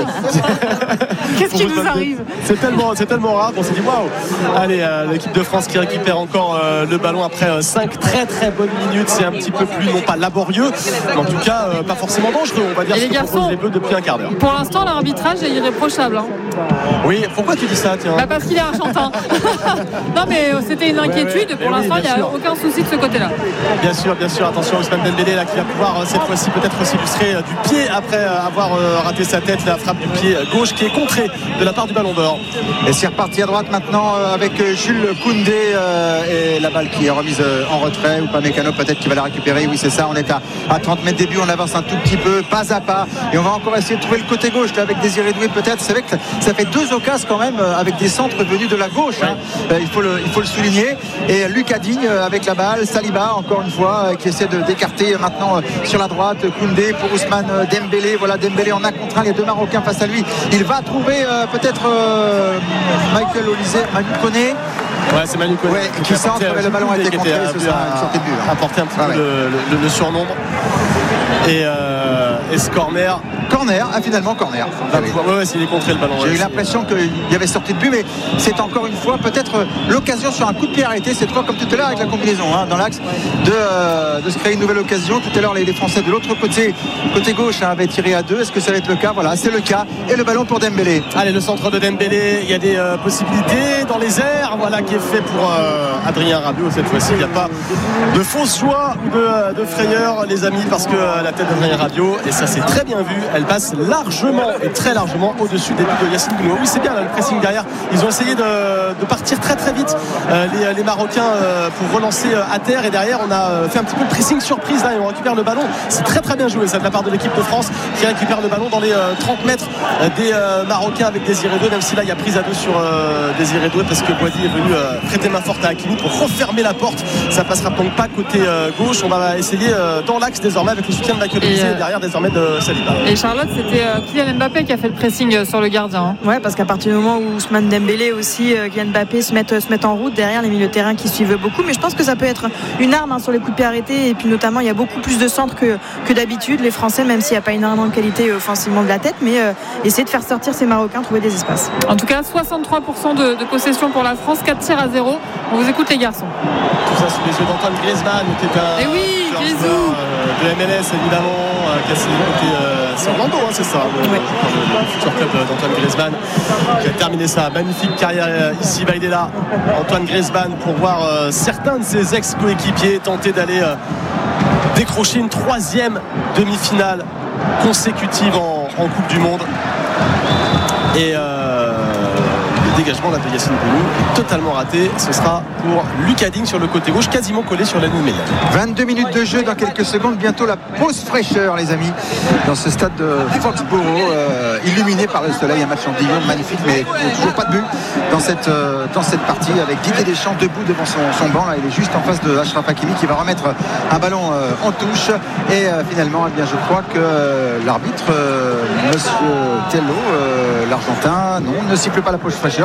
Qu'est-ce qui nous arrive? C'est tellement, c'est tellement rare qu'on s'est dit waouh. Allez, euh, l'équipe de France qui récupère encore euh, le ballon après euh, cinq très très bonnes minutes. C'est un petit peu plus, non pas laborieux, mais en tout cas euh, pas forcément dangereux. On va dire et ce les que garçons, proposent les Bleus depuis un quart d'heure. Pour l'instant, l'arbitrage est irréprochable. Hein. Oui, pourquoi tu dis ça, tiens? Bah parce qu'il est argentin. Non, mais c'était une inquiétude. Ouais, ouais. Pour mais l'instant, il oui, n'y a sûr. aucun souci de ce côté-là. Bien sûr, bien sûr. Attention, Ousmane Dembélé là qui va pouvoir euh, cette fois-ci peut-être s'illustrer euh, du pied après euh, avoir euh, raté sa tête. La frappe du pied gauche qui est contrée de la part du Ballon d'Or. Et c'est reparti à droite maintenant euh, avec Jules Koundé euh, et la balle qui est remise euh, en retrait. Ou pas Mécano peut-être qui va la récupérer. Oui, c'est ça. On est à, à trente mètres début. On avance un tout petit peu, pas à pas. Et on va encore essayer de trouver le côté gauche là, avec Désiré Doué peut-être. C'est vrai que ça fait deux occasions quand même euh, avec des centres venus de la gauche. Hein. Euh, il, faut le, il faut le souligner. Et Lucas Digne euh, avec la balle. Saliba encore une fois euh, qui essaie de, d'écarter euh, maintenant euh, sur la droite. Koundé pour Ousmane euh, Dembélé. Voilà Dembélé en un contre un. Les deux Marocains face à lui. Il va trouver euh, peut-être euh, Michael Olysée, Manu Koné. Ouais, c'est Manu Koné ouais, qui, qui centre, le ballon a été contré, ce sera une sortie de but. Apporter un petit ah, peu ouais. le, le, le surnombre. Et, euh, et ce corner. Corner, ah finalement corner. Ah, oui. Ouais, ouais, s'il est contré le ballon. J'ai ouais, eu l'impression qu'il y avait sorti de but, mais c'est encore une fois peut-être l'occasion sur un coup de pied arrêté, cette fois comme tout à l'heure avec la combinaison hein, dans l'axe de, euh, de se créer une nouvelle occasion. Tout à l'heure les, les Français de l'autre côté, côté gauche hein, avaient tiré à deux. Est-ce que ça va être le cas? Voilà, c'est le cas. Et le ballon pour Dembélé. Allez, le centre de Dembélé, il y a des euh, possibilités dans les airs, voilà qui est fait pour euh, Adrien Rabiot cette fois-ci. Il n'y a pas de fausse joie ou de, de frayeur les amis, parce que euh, la tête d'Adrien Rabiot, et ça c'est très bien vu, elle passe largement et très largement au-dessus des buts de Yacine Bounou. Oui, c'est bien là, le pressing derrière. Ils ont essayé de, de partir très très vite euh, les, les Marocains euh, pour relancer euh, à terre, et derrière on a fait un petit peu de pressing surprise là et on récupère le ballon. C'est très très bien joué ça de la part de l'équipe de France qui récupère le ballon dans les euh, trente mètres euh, des euh, Marocains avec Désiré Doué, même si là il y a prise à deux sur euh, Désiré Doué parce que Boadi est venu euh, prêter main forte à Hakimi pour refermer la porte. Ça passera donc pas côté euh, gauche. On va essayer euh, dans l'axe désormais avec le soutien de Michael Olysée et, euh, et derrière désormais de Saliba. Et Charlotte, c'était euh, Kylian Mbappé qui a fait le pressing sur le gardien. Hein. Ouais, parce qu'à partir du moment où Ousmane Dembélé aussi, euh, Kylian Mbappé se mettent, se mettent en route derrière les milieux de terrain qui suivent beaucoup. Mais je pense que ça peut être une arme hein, sur les coups de pied arrêtés. Et puis notamment, il y a beaucoup plus de centres que, que d'habitude. Les Français, même s'il n'y a pas énormément de qualité offensivement de la tête, mais euh, essayer de faire sortir ces Marocains, trouver des espaces. En tout cas, soixante-trois pour cent de, de possession pour la France, quatre tirs à zéro. On vous écoute les garçons. Tout ça sous les yeux d'Antoine Griezmann, qui est un et oui, joueur euh, de M L S évidemment, euh, qui a signé côté euh, c'est Orlando, hein, c'est ça, le, oui. le, le futur club d'Antoine Griezmann, qui a terminé sa magnifique carrière euh, ici. Bah, il est là, Antoine Griezmann, pour voir euh, certains de ses ex-coéquipiers tenter d'aller euh, décrocher une troisième demi-finale consécutive en, en Coupe du Monde. Et euh, le dégagement là, de Yacine Bounou est totalement raté. Ce sera pour Lucas Digne sur le côté gauche, quasiment collé sur la ligne médiane. vingt-deux minutes de jeu dans quelques secondes. Bientôt la pause fraîcheur, les amis, dans ce stade de Foxborough, euh, illuminé par le soleil. Un match en division magnifique, mais toujours pas de but dans cette, euh, dans cette partie, avec Didier Deschamps debout devant son, son banc. Là, il est juste en face de Achraf Hakimi qui va remettre un ballon euh, en touche. Et euh, finalement, eh bien, je crois que euh, l'arbitre, euh, Monsieur Tello, euh, l'Argentin, non, ne siffle pas la pause fraîcheur.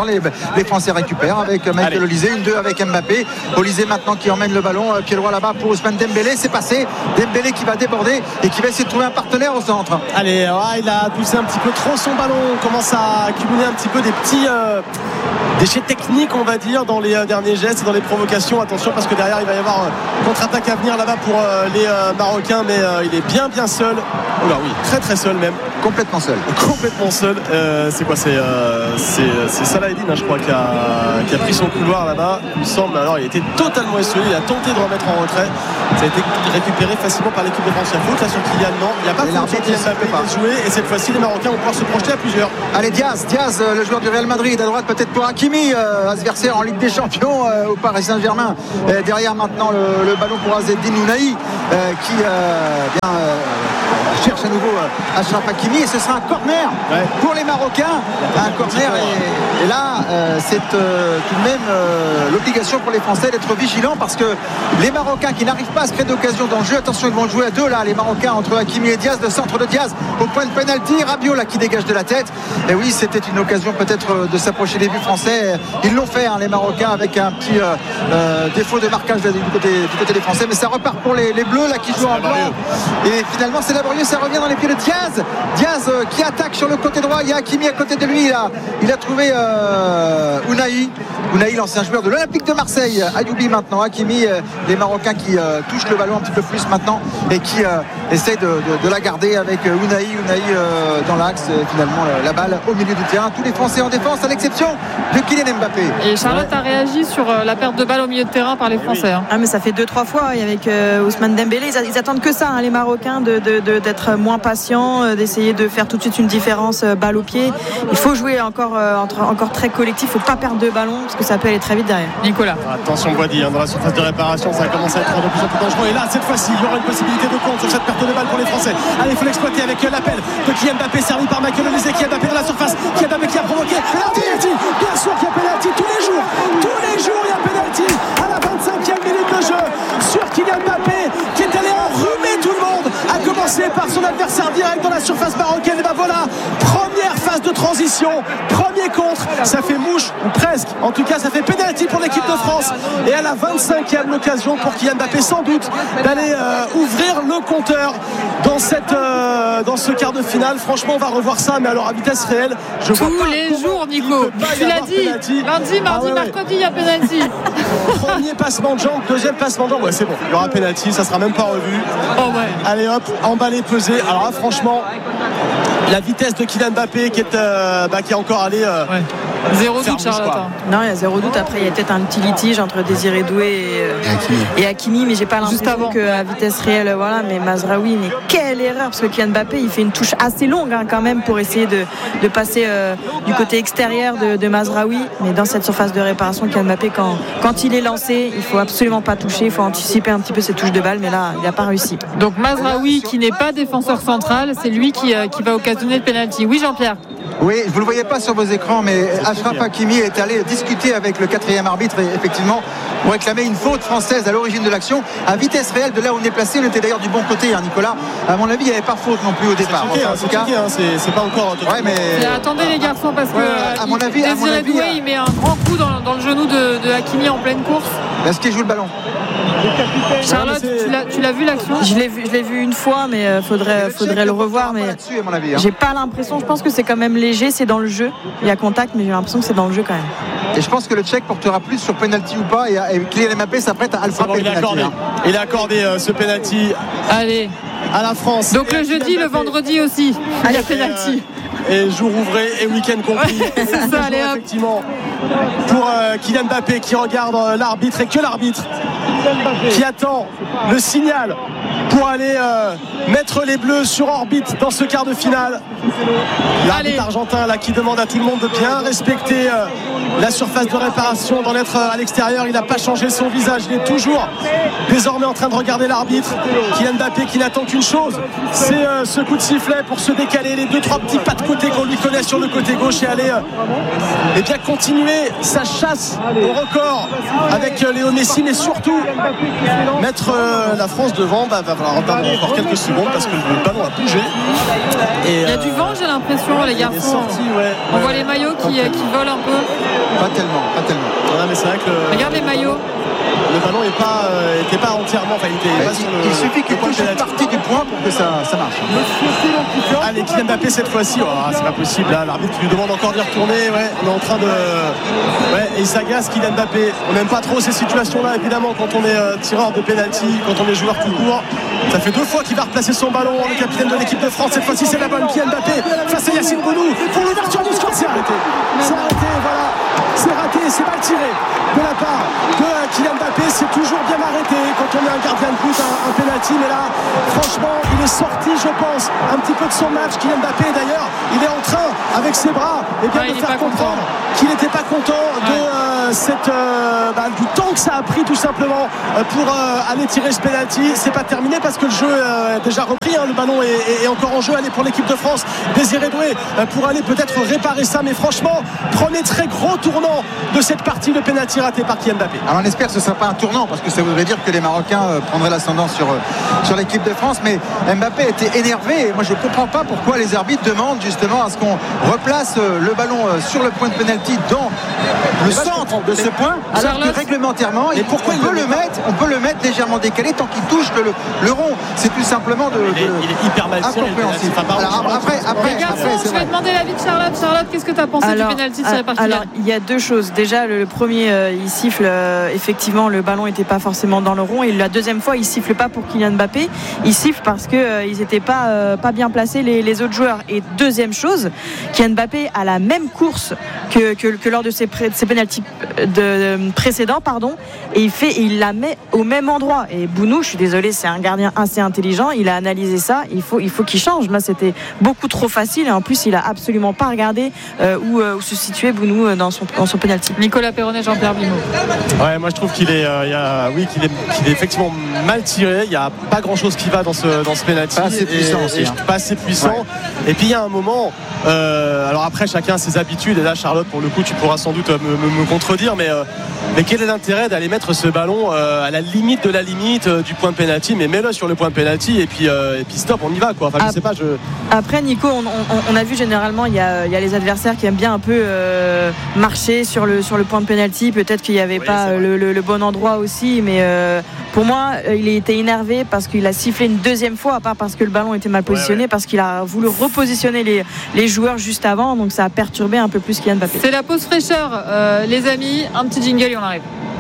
Les, les Français récupèrent avec Michael Olysée, une deux avec Mbappé. Olysée maintenant qui emmène le ballon, pied droit là-bas pour Ousmane Dembélé. C'est passé. Dembélé qui va déborder et qui va essayer de trouver un partenaire au centre. Allez, ouais, il a poussé un petit peu trop son ballon. On commence à accumuler un petit peu des petits euh, déchets techniques, on va dire, dans les euh, derniers gestes et dans les provocations. Attention parce que derrière il va y avoir euh, contre-attaque à venir là-bas pour euh, les euh, Marocains, mais euh, il est bien bien seul. Oula oui, très très seul même. Complètement seul. Complètement seul. Euh, c'est quoi? C'est euh, c'est, c'est Salah Eddine, hein, je crois, qui a, qui a pris son couloir là-bas. Il me semble. Alors il était totalement esselé. Il a tenté de remettre en retrait. Ça a été récupéré facilement par l'équipe de France. Il y a faute là sur Kylian. Non, il n'y a pas de faute sur Kylian Mbappé qui a joué. Et cette fois-ci, les Marocains vont pouvoir se projeter à plusieurs. Allez, Diaz, Diaz, le joueur du Real Madrid, à droite peut-être pour Hakimi, euh, adversaire en Ligue des Champions euh, au Paris Saint-Germain. Euh, derrière maintenant le, le ballon pour Azzedine Ounahi euh, qui euh, bien, euh, cherche à nouveau euh, Achraf Hakimi et ce sera un corner ouais. pour les Marocains. Un corner et, et là euh, c'est euh, tout de même euh, l'obligation pour les Français d'être vigilants parce que les Marocains qui n'arrivent pas à se créer d'occasion dans le jeu, attention ils vont jouer à deux là, les Marocains entre Hakimi et Diaz, le centre de Diaz au point de pénalty, Rabiot là qui dégage de la tête. Et oui, c'était une occasion peut-être de s'approcher des buts français. Ils l'ont fait hein, les Marocains avec un petit euh, euh, défaut de marquage du côté, du côté des Français, mais ça repart pour les, les Bleus là qui jouent en blanc. Et finalement c'est laborieux, ça revient dans les pieds de Diaz. Diaz euh, qui attaque sur le côté droit, il y a Hakimi à côté de lui là. Il a trouvé euh, Ounahi. Ounahi, l'ancien joueur de l'Olympique de Marseille. Ayoubi maintenant, Hakimi, euh, les Marocains qui euh, touchent le ballon un petit peu plus maintenant et qui euh, essayent de, de, de la garder avec euh, Ounahi, Ounahi euh, dans l'axe. Et finalement la, la balle au milieu du terrain. Tous les Français en défense à l'exception de Kylian Mbappé. Et Charlotte a réagi sur euh, la perte de balle au milieu de terrain par les Français. Hein. Ah mais ça fait deux trois fois avec euh, Ousmane Dembélé. Ils, ils attendent que ça, hein, les Marocains, de, de, de, d'être moins patients, euh, d'essayer de faire tout de suite une différence euh, balle au pied. Il faut jouer encore, euh, entre, encore très collectif. Il ne faut pas perdre de ballon parce que ça peut aller très vite derrière. Nicolas. Attention Boisdi, hein, dans la surface de réparation, ça commence à être de plus en plus dangereux. Et là, cette fois-ci, il y aura une possibilité de compte sur cette perte de balle pour les Français. Allez, il faut l'exploiter avec euh, l'appel de Kylian Mbappé, servi par Michael Olysée. Kylian Mbappé dans la surface, Kylian Mbappé qui a provoqué. Penalty, bien sûr qu'il y a penalty tous les jours. Tous les jours, il y a penalty à la vingt-cinquième minute de jeu sur Kylian Mbappé qui est allé enrhumer tout le monde, à commencer par son adversaire direct dans la surface marocaine. Et ben voilà, première phase de transition, premier contre, ça fait mouche ou presque, en tout cas ça fait pénalty pour l'équipe de France. Et à la vingt-cinquième, l'occasion pour Kylian Mbappé sans doute d'aller euh, ouvrir le compteur dans, cette, euh, dans ce quart de finale. Franchement on va revoir ça, mais alors à vitesse réelle, je tous vois pas les jours Nico, tu l'as dit penalty. Lundi, mardi, ah ouais, mercredi il y a pénalty. Premier passement de jambe, deuxième passement de jambe, ouais c'est bon, il y aura pénalty, ça sera même pas revu. Oh ouais. Allez hop, emballé, pesé. Alors là, franchement, la vitesse de Kylian Mbappé qui est, euh, bah, qui est encore allé euh, ouais. Zéro doute, Charlotte. Non, il y a zéro doute. Après, il y a peut-être un petit litige entre Désiré Doué et, euh, et Hakimi, mais j'ai pas l'impression qu'à vitesse réelle, voilà. Mais Mazraoui, mais quelle erreur, parce que Kylian Mbappé, il fait une touche assez longue hein, quand même pour essayer de, de passer euh, du côté extérieur de, de Mazraoui. Mais dans cette surface de réparation, Kylian Mbappé, quand, quand il est lancé, il faut absolument pas toucher, il faut anticiper un petit peu ses touches de balle, mais là, il n'a pas réussi. Donc Mazraoui, qui n'est pas défenseur central, c'est lui qui, euh, qui va occasionner le penalty. Oui, Jean-Pierre. Oui, vous ne le voyez pas sur vos écrans, mais Achraf Hakimi est allé discuter avec le quatrième arbitre, et effectivement, pour réclamer une faute française à l'origine de l'action, à vitesse réelle de là où on est placé. On était d'ailleurs du bon côté, hein, Nicolas. À mon avis, il n'y avait pas faute non plus au départ. C'est, enfin, en tout cas, hein, c'est, c'est pas encore. Ouais, mais... mais attendez les garçons, parce que ouais, à mon avis, à mon Désiré avis, Doué, il met un grand coup dans, dans le genou de, de Hakimi en pleine course. Est-ce qu'il joue le ballon? Charlotte, tu l'as, tu l'as vu l'action? Je l'ai vu, je l'ai vu une fois, mais euh, faudrait, faudrait le revoir. Mais à mon avis, hein. J'ai pas l'impression. Je pense que c'est quand même léger, c'est dans le jeu. Il y a contact, mais j'ai l'impression que c'est dans le jeu quand même. Et je pense que le Tchèque portera plus sur penalty ou pas. Et, et Kylian Mbappé s'apprête à le frapper. Bon, il, a accordé, hein. il a accordé euh, ce penalty. Allez. À la France. Donc le jeudi, le vendredi aussi. Il y a penalty. Et jour ouvré et week-end compris. C'est ça, allez hop. Effectivement. Pour euh, Kylian Mbappé qui regarde euh, l'arbitre et que l'arbitre qui attend le signal pour aller euh, mettre les Bleus sur orbite dans ce quart de finale. L'arbitre argentin là qui demande à tout le monde de bien respecter euh, la surface de réparation, d'en être euh, à l'extérieur. Il n'a pas changé son visage, il est toujours désormais en train de regarder l'arbitre. Kylian Mbappé qui n'attend qu'une chose, c'est euh, ce coup de sifflet pour se décaler, les deux trois petits pas de côté qu'on lui connaît sur le côté gauche et aller euh, et bien continuer sa chasse au record avec euh, Léo Messi, mais surtout mettre euh, la France devant, bah, va falloir attendre encore quelques secondes parce que le ballon a bougé. Et, il y a euh, du vent, j'ai l'impression, les garçons. Sorti, ouais, on ouais, voit ouais. les maillots qui, qui volent un peu. Pas tellement, pas tellement. Ouais, mais c'est vrai que le, regarde les maillots. Le ballon n'est pas, euh, pas entièrement. Enfin, il, était bah, pas il, sur le, il suffit qu'il touche une partie du point pour que ça, ça marche. Allez, Kylian Mbappé cette fois-ci. Oh, c'est pas possible. Là, l'arbitre qui lui demande encore d'y retourner. Ouais, on est en train de. Ouais, et il s'agace, Kylian Mbappé. On n'aime pas trop ces situations-là, évidemment, quand on est euh, tireur de pénalty, quand on est joueur tout court. Ça fait deux fois qu'il va replacer son ballon. Le capitaine de l'équipe de France. Cette fois-ci, c'est la bonne Kylian Mbappé face à Yacine Bounou pour l'ouverture du score. C'est arrêté. C'est arrêté. Voilà. C'est raté. C'est mal tiré de la part de Kylian Mbappé. C'est toujours bien arrêté quand on est un gardien de but, un, un penalty. Mais là, franchement, il est sorti, je pense, un petit peu de son match. Kylian Mbappé, d'ailleurs, il est en train, avec ses bras, et bien ouais, de faire comprendre content. qu'il n'était pas content de ouais. euh, cette, euh, bah, du temps que ça a pris, tout simplement, euh, pour euh, aller tirer ce penalty. C'est pas terminé parce que le jeu euh, est déjà repris. Hein, le ballon est, est, est encore en jeu. Allez, pour l'équipe de France, Désiré Doué euh, pour aller peut-être réparer ça. Mais franchement, premier très gros tournant de cette partie, le penalty raté par Kylian Mbappé. Alors, on espère que ce ne sera pas un tournant parce que ça voudrait dire que les Marocains euh, prendraient l'ascendant sur, euh, sur l'équipe de France. Mais Mbappé était énervé. Et moi, je ne comprends pas pourquoi les arbitres demandent justement à ce qu'on replace euh, le ballon euh, sur le point de penalty dans le centre de ce point. Alors Charlotte. que réglementairement, et pourquoi on, peut le mettre, on peut le mettre légèrement décalé tant qu'il touche le, le rond. C'est tout simplement de, il, est, de il est hyper mal tiré. Alors après, après, les garçons, après, je vais demander l'avis de Charlotte. Charlotte, qu'est-ce que tu as pensé alors, du penalty tiré par Kylian? Alors, il y a deux choses. Déjà, le premier, euh, il siffle. Euh, effectivement, le ballon n'était pas forcément dans le rond. Et la deuxième fois, il siffle pas pour Kylian Mbappé. Il siffle parce que euh, ils n'étaient pas euh, pas bien placés les, les autres joueurs. Et deuxième chose, Kylian Mbappé a la même course que, que, que lors de ses, pré, de ses pénaltys de, précédents, pardon. Et il fait, il la met au même endroit. Et Bounou, je suis désolée, c'est un gardien assez intelligent. Il a analysé ça. Il faut, il faut qu'il change. Là, c'était beaucoup trop facile. Et en plus, il a absolument pas regardé euh, où, euh, où se situait Bounou dans son, dans son pénalty. Nicolas Perronnet, Jean-Pierre Blimaud. Ouais, moi je trouve qu'il est, euh, il y a, oui, qu'il est, qu'il est effectivement mal tiré. Il n'y a pas grand-chose qui va dans ce, dans ce pénalty. Pas assez puissant aussi. Et, hein. Pas assez puissant. Ouais. Et puis il y a un moment. Euh, alors après, chacun a ses habitudes. Et là, Charlotte, pour le coup, tu pourras sans doute me, me, me contredire, mais. Euh, Mais quel est l'intérêt d'aller mettre ce ballon euh, à la limite de la limite euh, du point de pénalty? Mais mets-le sur le point de pénalty et puis euh, et puis stop, on y va quoi. Enfin, je sais pas. Je... Après, Nico, on, on, on a vu généralement il y a, il y a les adversaires qui aiment bien un peu euh, marcher sur le sur le point de pénalty. Peut-être qu'il n'y avait oui, pas le, le, le bon endroit aussi, mais euh, pour moi, il était énervé parce qu'il a sifflé une deuxième fois, à part parce que le ballon était mal positionné, ouais, ouais. parce qu'il a voulu repositionner les les joueurs juste avant, donc ça a perturbé un peu plus Kylian Mbappé. C'est la pause fraîcheur, euh, les amis. Un petit jingle et on arrive.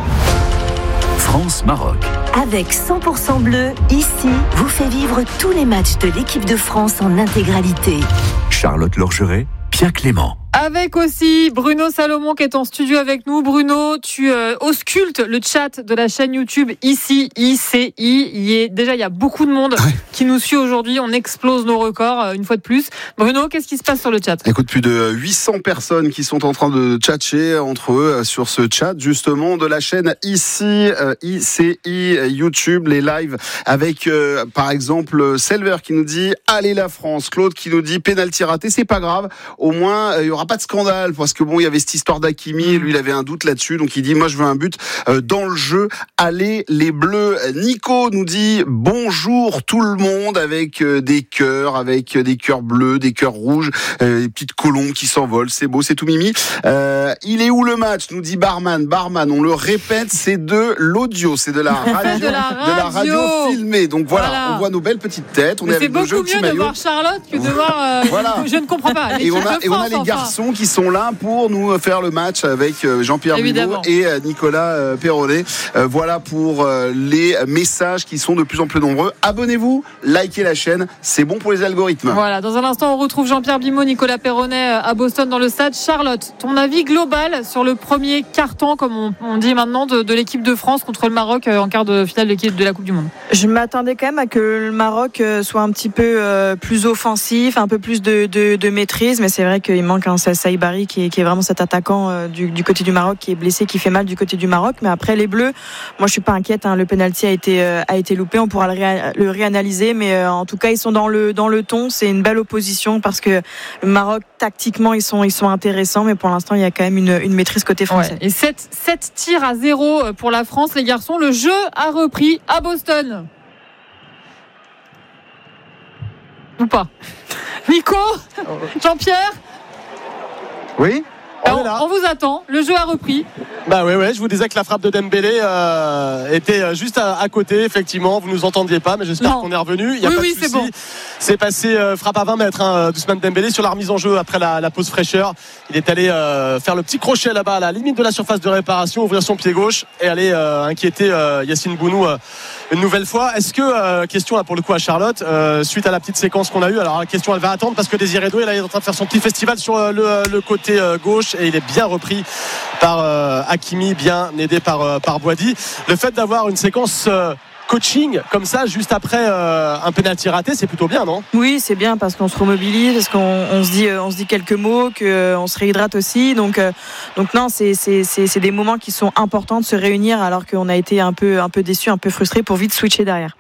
France-Maroc. Avec cent pour cent bleu, ici, vous fait vivre tous les matchs de l'équipe de France en intégralité. Charlotte Lorgeret, Pierre Clément. Avec aussi Bruno Salomon qui est en studio avec nous. Bruno, tu euh, auscultes le chat de la chaîne YouTube ici, I C I. Il y a, déjà, il y a beaucoup de monde ouais. qui nous suit aujourd'hui. On explose nos records euh, une fois de plus. Bruno, qu'est-ce qui se passe sur le chat? Écoute, plus de huit cents personnes qui sont en train de tchatcher entre eux sur ce chat justement de la chaîne ici, euh, I C I YouTube, les lives avec euh, par exemple Selver qui nous dit allez la France, Claude qui nous dit pénalty raté, c'est pas grave, au moins il euh, y aura pas de scandale parce que bon il y avait cette histoire d'Hakimi, lui il avait un doute là-dessus, donc il dit moi je veux un but euh, dans le jeu, allez les Bleus. Nico nous dit bonjour tout le monde avec euh, des cœurs, avec euh, des cœurs bleus, des cœurs rouges, euh, des petites colombes qui s'envolent, c'est beau, c'est tout mimi. Euh, il est où le match, nous dit Barman. Barman, on le répète, c'est de l'audio, c'est de la radio, de, la radio. de la radio filmée. Donc voilà, voilà, on voit nos belles petites têtes, on mais est avec nos jeux C'est beaucoup mieux de voir Charlotte que de voir. Euh, voilà. Je ne comprends pas. Et on a, et on a les garçons enfin. qui sont là pour nous faire le match avec Jean-Pierre Blimaud et Nicolas Perronnet. Voilà pour les messages qui sont de plus en plus nombreux. Abonnez-vous, likez la chaîne, c'est bon pour les algorithmes. Voilà, dans un instant on retrouve Jean-Pierre Blimaud, Nicolas Perronnet à Boston dans le stade. Charlotte, ton avis global sur le premier carton, comme on, on dit maintenant, de, de l'équipe de France contre le Maroc en quart de finale de, de la Coupe du Monde? Je m'attendais quand même à que le Maroc soit un petit peu plus offensif, un peu plus de, de, de maîtrise, mais c'est vrai qu'il manque un Saïbari qui est, qui est vraiment cet attaquant euh, du, du côté du Maroc qui est blessé, qui fait mal du côté du Maroc. Mais après les Bleus, moi je suis pas inquiète. Hein, le penalty a été euh, a été loupé. On pourra le, ré, le réanalyser, mais euh, en tout cas ils sont dans le dans le ton. C'est une belle opposition parce que le Maroc tactiquement ils sont ils sont intéressants, mais pour l'instant il y a quand même une, une maîtrise côté français. Ouais. Et sept tirs à zéro pour la France, les garçons. Le jeu a repris à Boston. Ou pas? Nico, Jean-Pierre, oui. On, on, on vous attend, le jeu a repris. Bah ouais ouais, je vous disais que la frappe de Dembélé euh, était juste à, à côté, effectivement, vous nous entendiez pas, mais j'espère non. qu'on est revenu. Il y a oui, pas oui, de c'est bon. C'est passé euh, frappe à vingt mètres hein, d'Ousmane Dembélé sur la remise en jeu après la, la pause fraîcheur. Il est allé euh, faire le petit crochet là-bas à la limite de la surface de réparation, ouvrir son pied gauche et aller euh, inquiéter euh, Yacine Bounou euh, une nouvelle fois. Est-ce que, euh, question là pour le coup à Charlotte, euh, suite à la petite séquence qu'on a eue, alors la question elle va attendre parce que Désiré Doué là, il est en train de faire son petit festival sur euh, le, le côté euh, gauche et il est bien repris par euh, Hakimi, bien aidé par, euh, par Boady. Le fait d'avoir une séquence euh, coaching comme ça juste après euh, un penalty raté, c'est plutôt bien, non? Oui, c'est bien parce qu'on se remobilise, parce qu'on on se dit on se dit quelques mots, qu'on se réhydrate aussi. Donc euh, donc non, c'est c'est c'est c'est des moments qui sont importants de se réunir alors qu'on a été un peu un peu déçu, un peu frustré pour vite switcher derrière.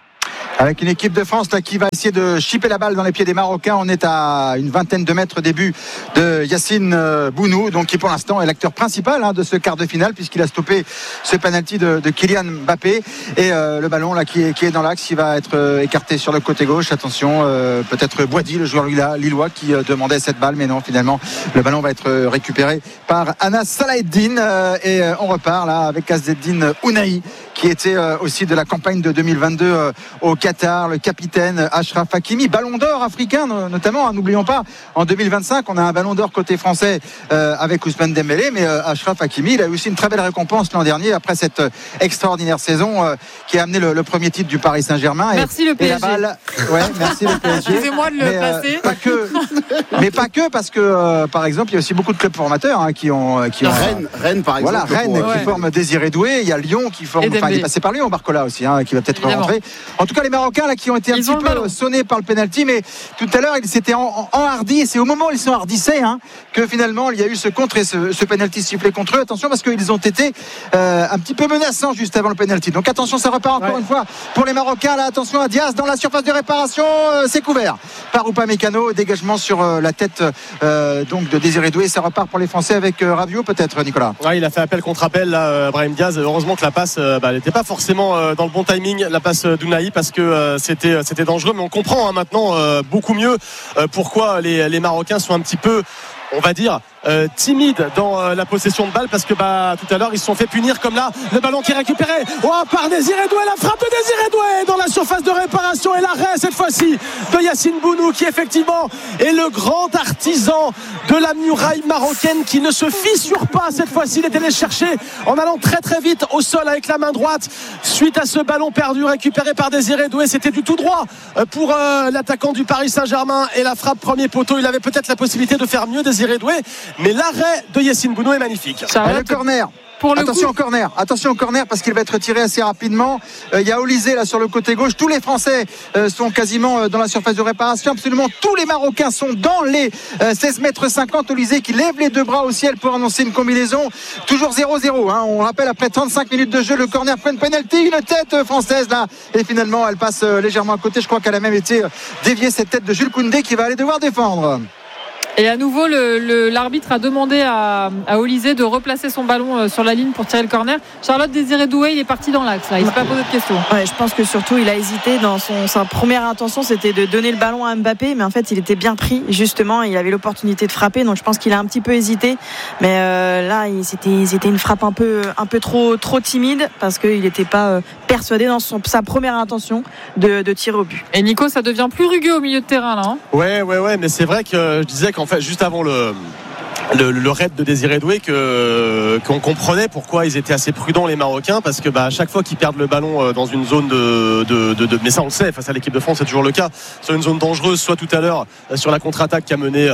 Avec une équipe de France là, qui va essayer de chipper la balle dans les pieds des Marocains. On est à une vingtaine de mètres des buts de Yacine Bounou, donc qui pour l'instant est l'acteur principal hein, de ce quart de finale puisqu'il a stoppé ce penalty de, de Kylian Mbappé et euh, le ballon là qui est, qui est dans l'axe, il va être euh, écarté sur le côté gauche. Attention, euh, peut-être Boady, le joueur lillois qui euh, demandait cette balle, mais non, finalement le ballon va être euh, récupéré par Anas Salaheddine euh, et euh, on repart là avec Azzeddine Ounahi qui était euh, aussi de la campagne de deux mille vingt-deux euh, au Qatar, le capitaine Achraf Hakimi, ballon d'or africain notamment, hein, n'oublions pas, en deux mille vingt-cinq on a un ballon d'or côté français euh, avec Ousmane Dembélé, mais euh, Achraf Hakimi il a eu aussi une très belle récompense l'an dernier après cette euh, extraordinaire saison euh, qui a amené le, le premier titre du Paris Saint-Germain. Merci et, le P S G. Et la balle, ouais, merci le P S G. Excusez-moi de le mais, passer. Euh, pas que, mais pas que parce que euh, par exemple il y a aussi beaucoup de clubs formateurs hein, qui ont, qui ont Rennes, Rennes par exemple. Voilà, Rennes pour, qui ouais. forme Désiré Doué, il y a Lyon qui forme, enfin il est passé par Lyon, Barcola aussi, hein, qui va peut-être Évidemment. rentrer. En tout cas, les Marocains là qui ont été un ils petit peu sonnés par le penalty, mais tout à l'heure ils s'étaient enhardis et c'est au moment où ils s'enhardissaient hein, que finalement il y a eu ce contre et ce, ce penalty sifflé contre eux. Attention parce qu'ils ont été euh, un petit peu menaçants juste avant le penalty. Donc attention, ça repart encore ouais. une fois pour les Marocains. Là, attention à Diaz dans la surface de réparation, euh, c'est couvert par Upamecano, dégagement sur euh, la tête euh, donc de Désiré Doué. Ça repart pour les Français avec euh, Rabiot peut-être, Nicolas. Ouais, il a fait appel contre appel là, euh, Brahim Diaz. Heureusement que la passe, euh, bah, elle n'était pas forcément euh, dans le bon timing, la passe d'Ounahi, parce que euh, c'était c'était dangereux. Mais on comprend hein, maintenant euh, beaucoup mieux euh, pourquoi les, les Marocains sont un petit peu, on va dire, euh, timide dans euh, la possession de balle parce que bah tout à l'heure ils se sont fait punir comme là le ballon qui est récupéré oh, par Désiré Doué, la frappe de Désiré Doué dans la surface de réparation et l'arrêt cette fois-ci de Yacine Bounou qui effectivement est le grand artisan de la muraille marocaine qui ne se fissure pas cette fois-ci. Il est allé chercher en allant très très vite au sol avec la main droite suite à ce ballon perdu récupéré par Désiré Doué. C'était du tout droit pour euh, l'attaquant du Paris Saint-Germain et la frappe premier poteau. Il avait peut-être la possibilité de faire mieux Désiré Doué, mais l'arrêt de Yacine Bounou est magnifique. Ça le corner. Pour le attention coup. au corner, attention au corner parce qu'il va être tiré assez rapidement. Il euh, y a Olysée là sur le côté gauche. Tous les Français euh, sont quasiment euh, dans la surface de réparation. Absolument tous les Marocains sont dans les euh, seize mètres cinquante. Olysée qui lève les deux bras au ciel pour annoncer une combinaison. Toujours zéro zéro. Hein. On rappelle après trente-cinq minutes de jeu, le corner prend une penalty, une tête française là. Et finalement, elle passe euh, légèrement à côté. Je crois qu'elle a même été euh, déviée cette tête de Jules Koundé qui va aller devoir défendre. Et à nouveau, le, le, l'arbitre a demandé à, à Olysée de replacer son ballon sur la ligne pour tirer le corner. Charlotte, Désiré Doué, il est parti dans l'axe. Là. Il ne s'est pas posé de questions. Ouais, je pense que surtout, il a hésité. Dans son, sa première intention, c'était de donner le ballon à Mbappé. Mais en fait, il était bien pris, justement. Il avait l'opportunité de frapper. Donc, je pense qu'il a un petit peu hésité. Mais euh, là, il, c'était, c'était une frappe un peu, un peu trop, trop timide parce qu'il n'était pas euh, persuadé dans son, sa première intention de, de tirer au but. Et Nico, ça devient plus rugueux au milieu de terrain, là. Hein ouais, ouais, ouais. Mais c'est vrai que je disais qu'en fait, juste avant le. Le, le raid de Désiré Doué que, qu'on comprenait pourquoi ils étaient assez prudents les Marocains parce que bah, à chaque fois qu'ils perdent le ballon dans une zone de, de, de, de mais ça on le sait face à l'équipe de France c'est toujours le cas, sur une zone dangereuse, soit tout à l'heure sur la contre-attaque qui a mené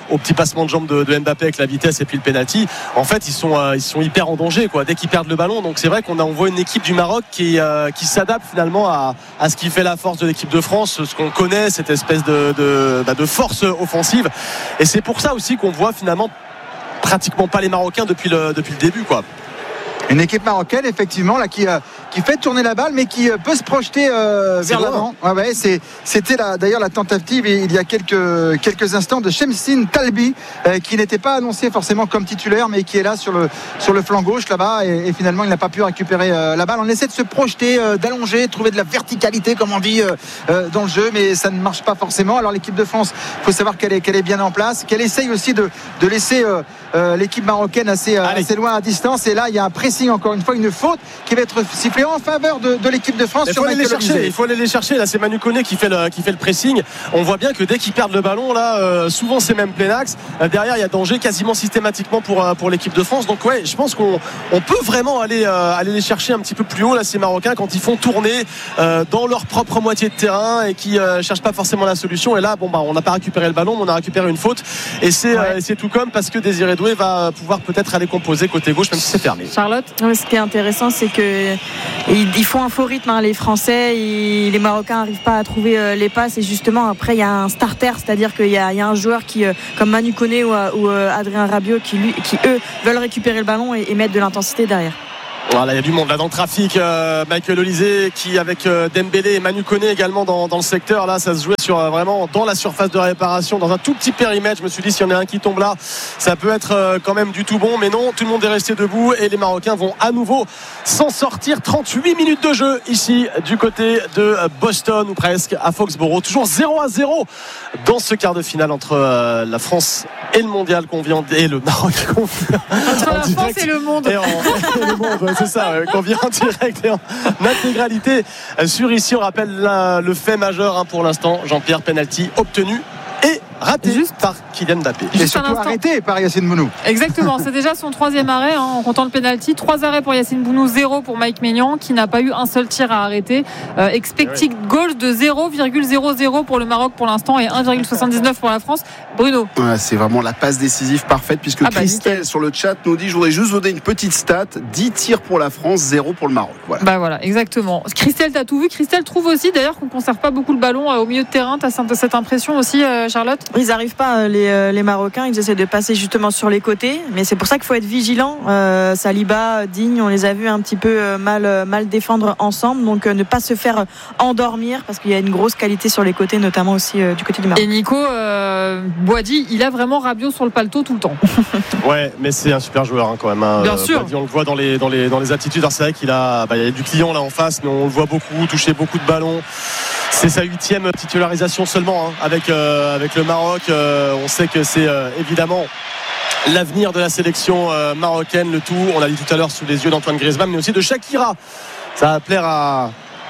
au petit passement de jambes de, de Mbappé avec la vitesse et puis le penalty. En fait, ils sont, euh, ils sont hyper en danger quoi, dès qu'ils perdent le ballon. Donc c'est vrai qu'on a, on voit une équipe du Maroc qui, euh, qui s'adapte finalement à, à ce qui fait la force de l'équipe de France, ce qu'on connaît, cette espèce de, de, bah, de force offensive. Et c'est pour ça aussi qu'on voit finalement pratiquement pas les Marocains depuis le, depuis le début quoi. Une équipe marocaine effectivement là qui, euh, qui fait tourner la balle mais qui euh, peut se projeter euh, vers l'avant. Ouais, ouais, c'est, c'était la, d'ailleurs la tentative il y a quelques, quelques instants de Shamsin Talbi euh, qui n'était pas annoncé forcément comme titulaire mais qui est là sur le, sur le flanc gauche là-bas et, et finalement il n'a pas pu récupérer euh, la balle. On essaie de se projeter, euh, d'allonger, de trouver de la verticalité comme on dit euh, euh, dans le jeu mais ça ne marche pas forcément. Alors l'équipe de France, il faut savoir qu'elle est, qu'elle est bien en place, qu'elle essaye aussi de, de laisser euh, euh, l'équipe marocaine assez, euh, assez loin à distance et là il y a un pressing encore une fois une faute qui va être sifflée en faveur de, de l'équipe de France. Il faut, aller les chercher, il faut aller les chercher. Là, c'est Manu Koné qui fait le, qui fait le pressing. On voit bien que dès qu'ils perdent le ballon, là, euh, souvent c'est même plein axe. Euh, derrière, il y a danger quasiment systématiquement pour, euh, pour l'équipe de France. Donc, ouais, je pense qu'on on peut vraiment aller, euh, aller les chercher un petit peu plus haut, là, ces Marocains, quand ils font tourner euh, dans leur propre moitié de terrain et qui euh, cherchent pas forcément la solution. Et là, bon, bah, on n'a pas récupéré le ballon, mais on a récupéré une faute. Et c'est, ouais. euh, c'est tout comme parce que Désiré Doué va pouvoir peut-être aller composer côté gauche, même si c'est fermé. Charlotte, ce qui est intéressant, c'est que ils font un faux rythme hein, les Français et les Marocains n'arrivent pas à trouver euh, les passes et justement après il y a un starter, c'est-à-dire qu'il y a, il y a un joueur qui euh, comme Manu Koné ou, ou euh, Adrien Rabiot qui, lui, qui eux veulent récupérer le ballon et, et mettre de l'intensité derrière. Voilà, il y a du monde là dans le trafic. euh, Michael Olysée qui avec euh, Dembélé et Manu Koné également dans, dans le secteur. Là, ça se jouait sur euh, vraiment dans la surface de réparation, dans un tout petit périmètre. Je me suis dit, s'il y en a un qui tombe là, ça peut être euh, quand même du tout bon. Mais non, tout le monde est resté debout et les Marocains vont à nouveau s'en sortir. trente-huit minutes de jeu ici du côté de Boston ou presque à Foxborough. Toujours zéro à zéro dans ce quart de finale entre euh, la France et le mondial qu'on vient et le Maroc qu'on vient entre la France et le monde. Et en, et le monde, c'est ça, qu'on vient en direct et en intégralité sur ici. On rappelle la, le fait majeur hein, pour l'instant, Jean-Pierre, penalty obtenu et raté juste par Kylian Mbappé. Et surtout arrêté par Yacine Bounou. Exactement, c'est déjà son troisième arrêt hein, en comptant le penalty. Trois arrêts pour Yacine Bounou, zéro pour Mike Maignan qui n'a pas eu un seul tir à arrêter. Euh, expected oui. goals de zéro virgule zéro zéro pour le Maroc pour l'instant et un virgule soixante-dix-neuf pour la France. Bruno. Ouais, c'est vraiment la passe décisive parfaite puisque ah bah, Christelle nickel. Sur le chat nous dit, je voudrais juste vous donner une petite stat, dix tirs pour la France, zéro pour le Maroc. Voilà. Bah voilà, exactement. Christelle, t'as tout vu. Christelle trouve aussi d'ailleurs qu'on ne conserve pas beaucoup le ballon euh, au milieu de terrain. T'as cette impression aussi, euh, Charlotte? Ils n'arrivent pas, les, euh, les Marocains, ils essaient de passer justement sur les côtés, mais c'est pour ça qu'il faut être vigilant. Euh, Saliba, Digne, on les a vus un petit peu euh, mal, euh, mal défendre ensemble, donc euh, ne pas se faire endormir parce qu'il y a une grosse qualité sur les côtés, notamment aussi euh, du côté du Maroc. Et Nico euh, Boadi, il a vraiment Rabiot sur le paletot tout le temps. Ouais, mais c'est un super joueur hein, quand même. Hein. Bien sûr. Boadi, on le voit dans les, dans les, dans les attitudes. Alors, c'est vrai qu'il a, bah, il y a du client là en face, mais on le voit beaucoup toucher beaucoup de ballons. C'est sa huitième titularisation seulement hein, avec, euh, avec le Maroc. Euh, on sait que c'est euh, évidemment l'avenir de la sélection euh, marocaine, le tout, on l'a dit tout à l'heure, sous les yeux d'Antoine Griezmann, mais aussi de Shakira. Ça va plaire à,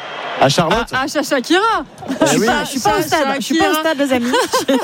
à Charlotte. Ah, à Shakira. Je oui. ne suis pas au stade, je suis pas au stade, les amis.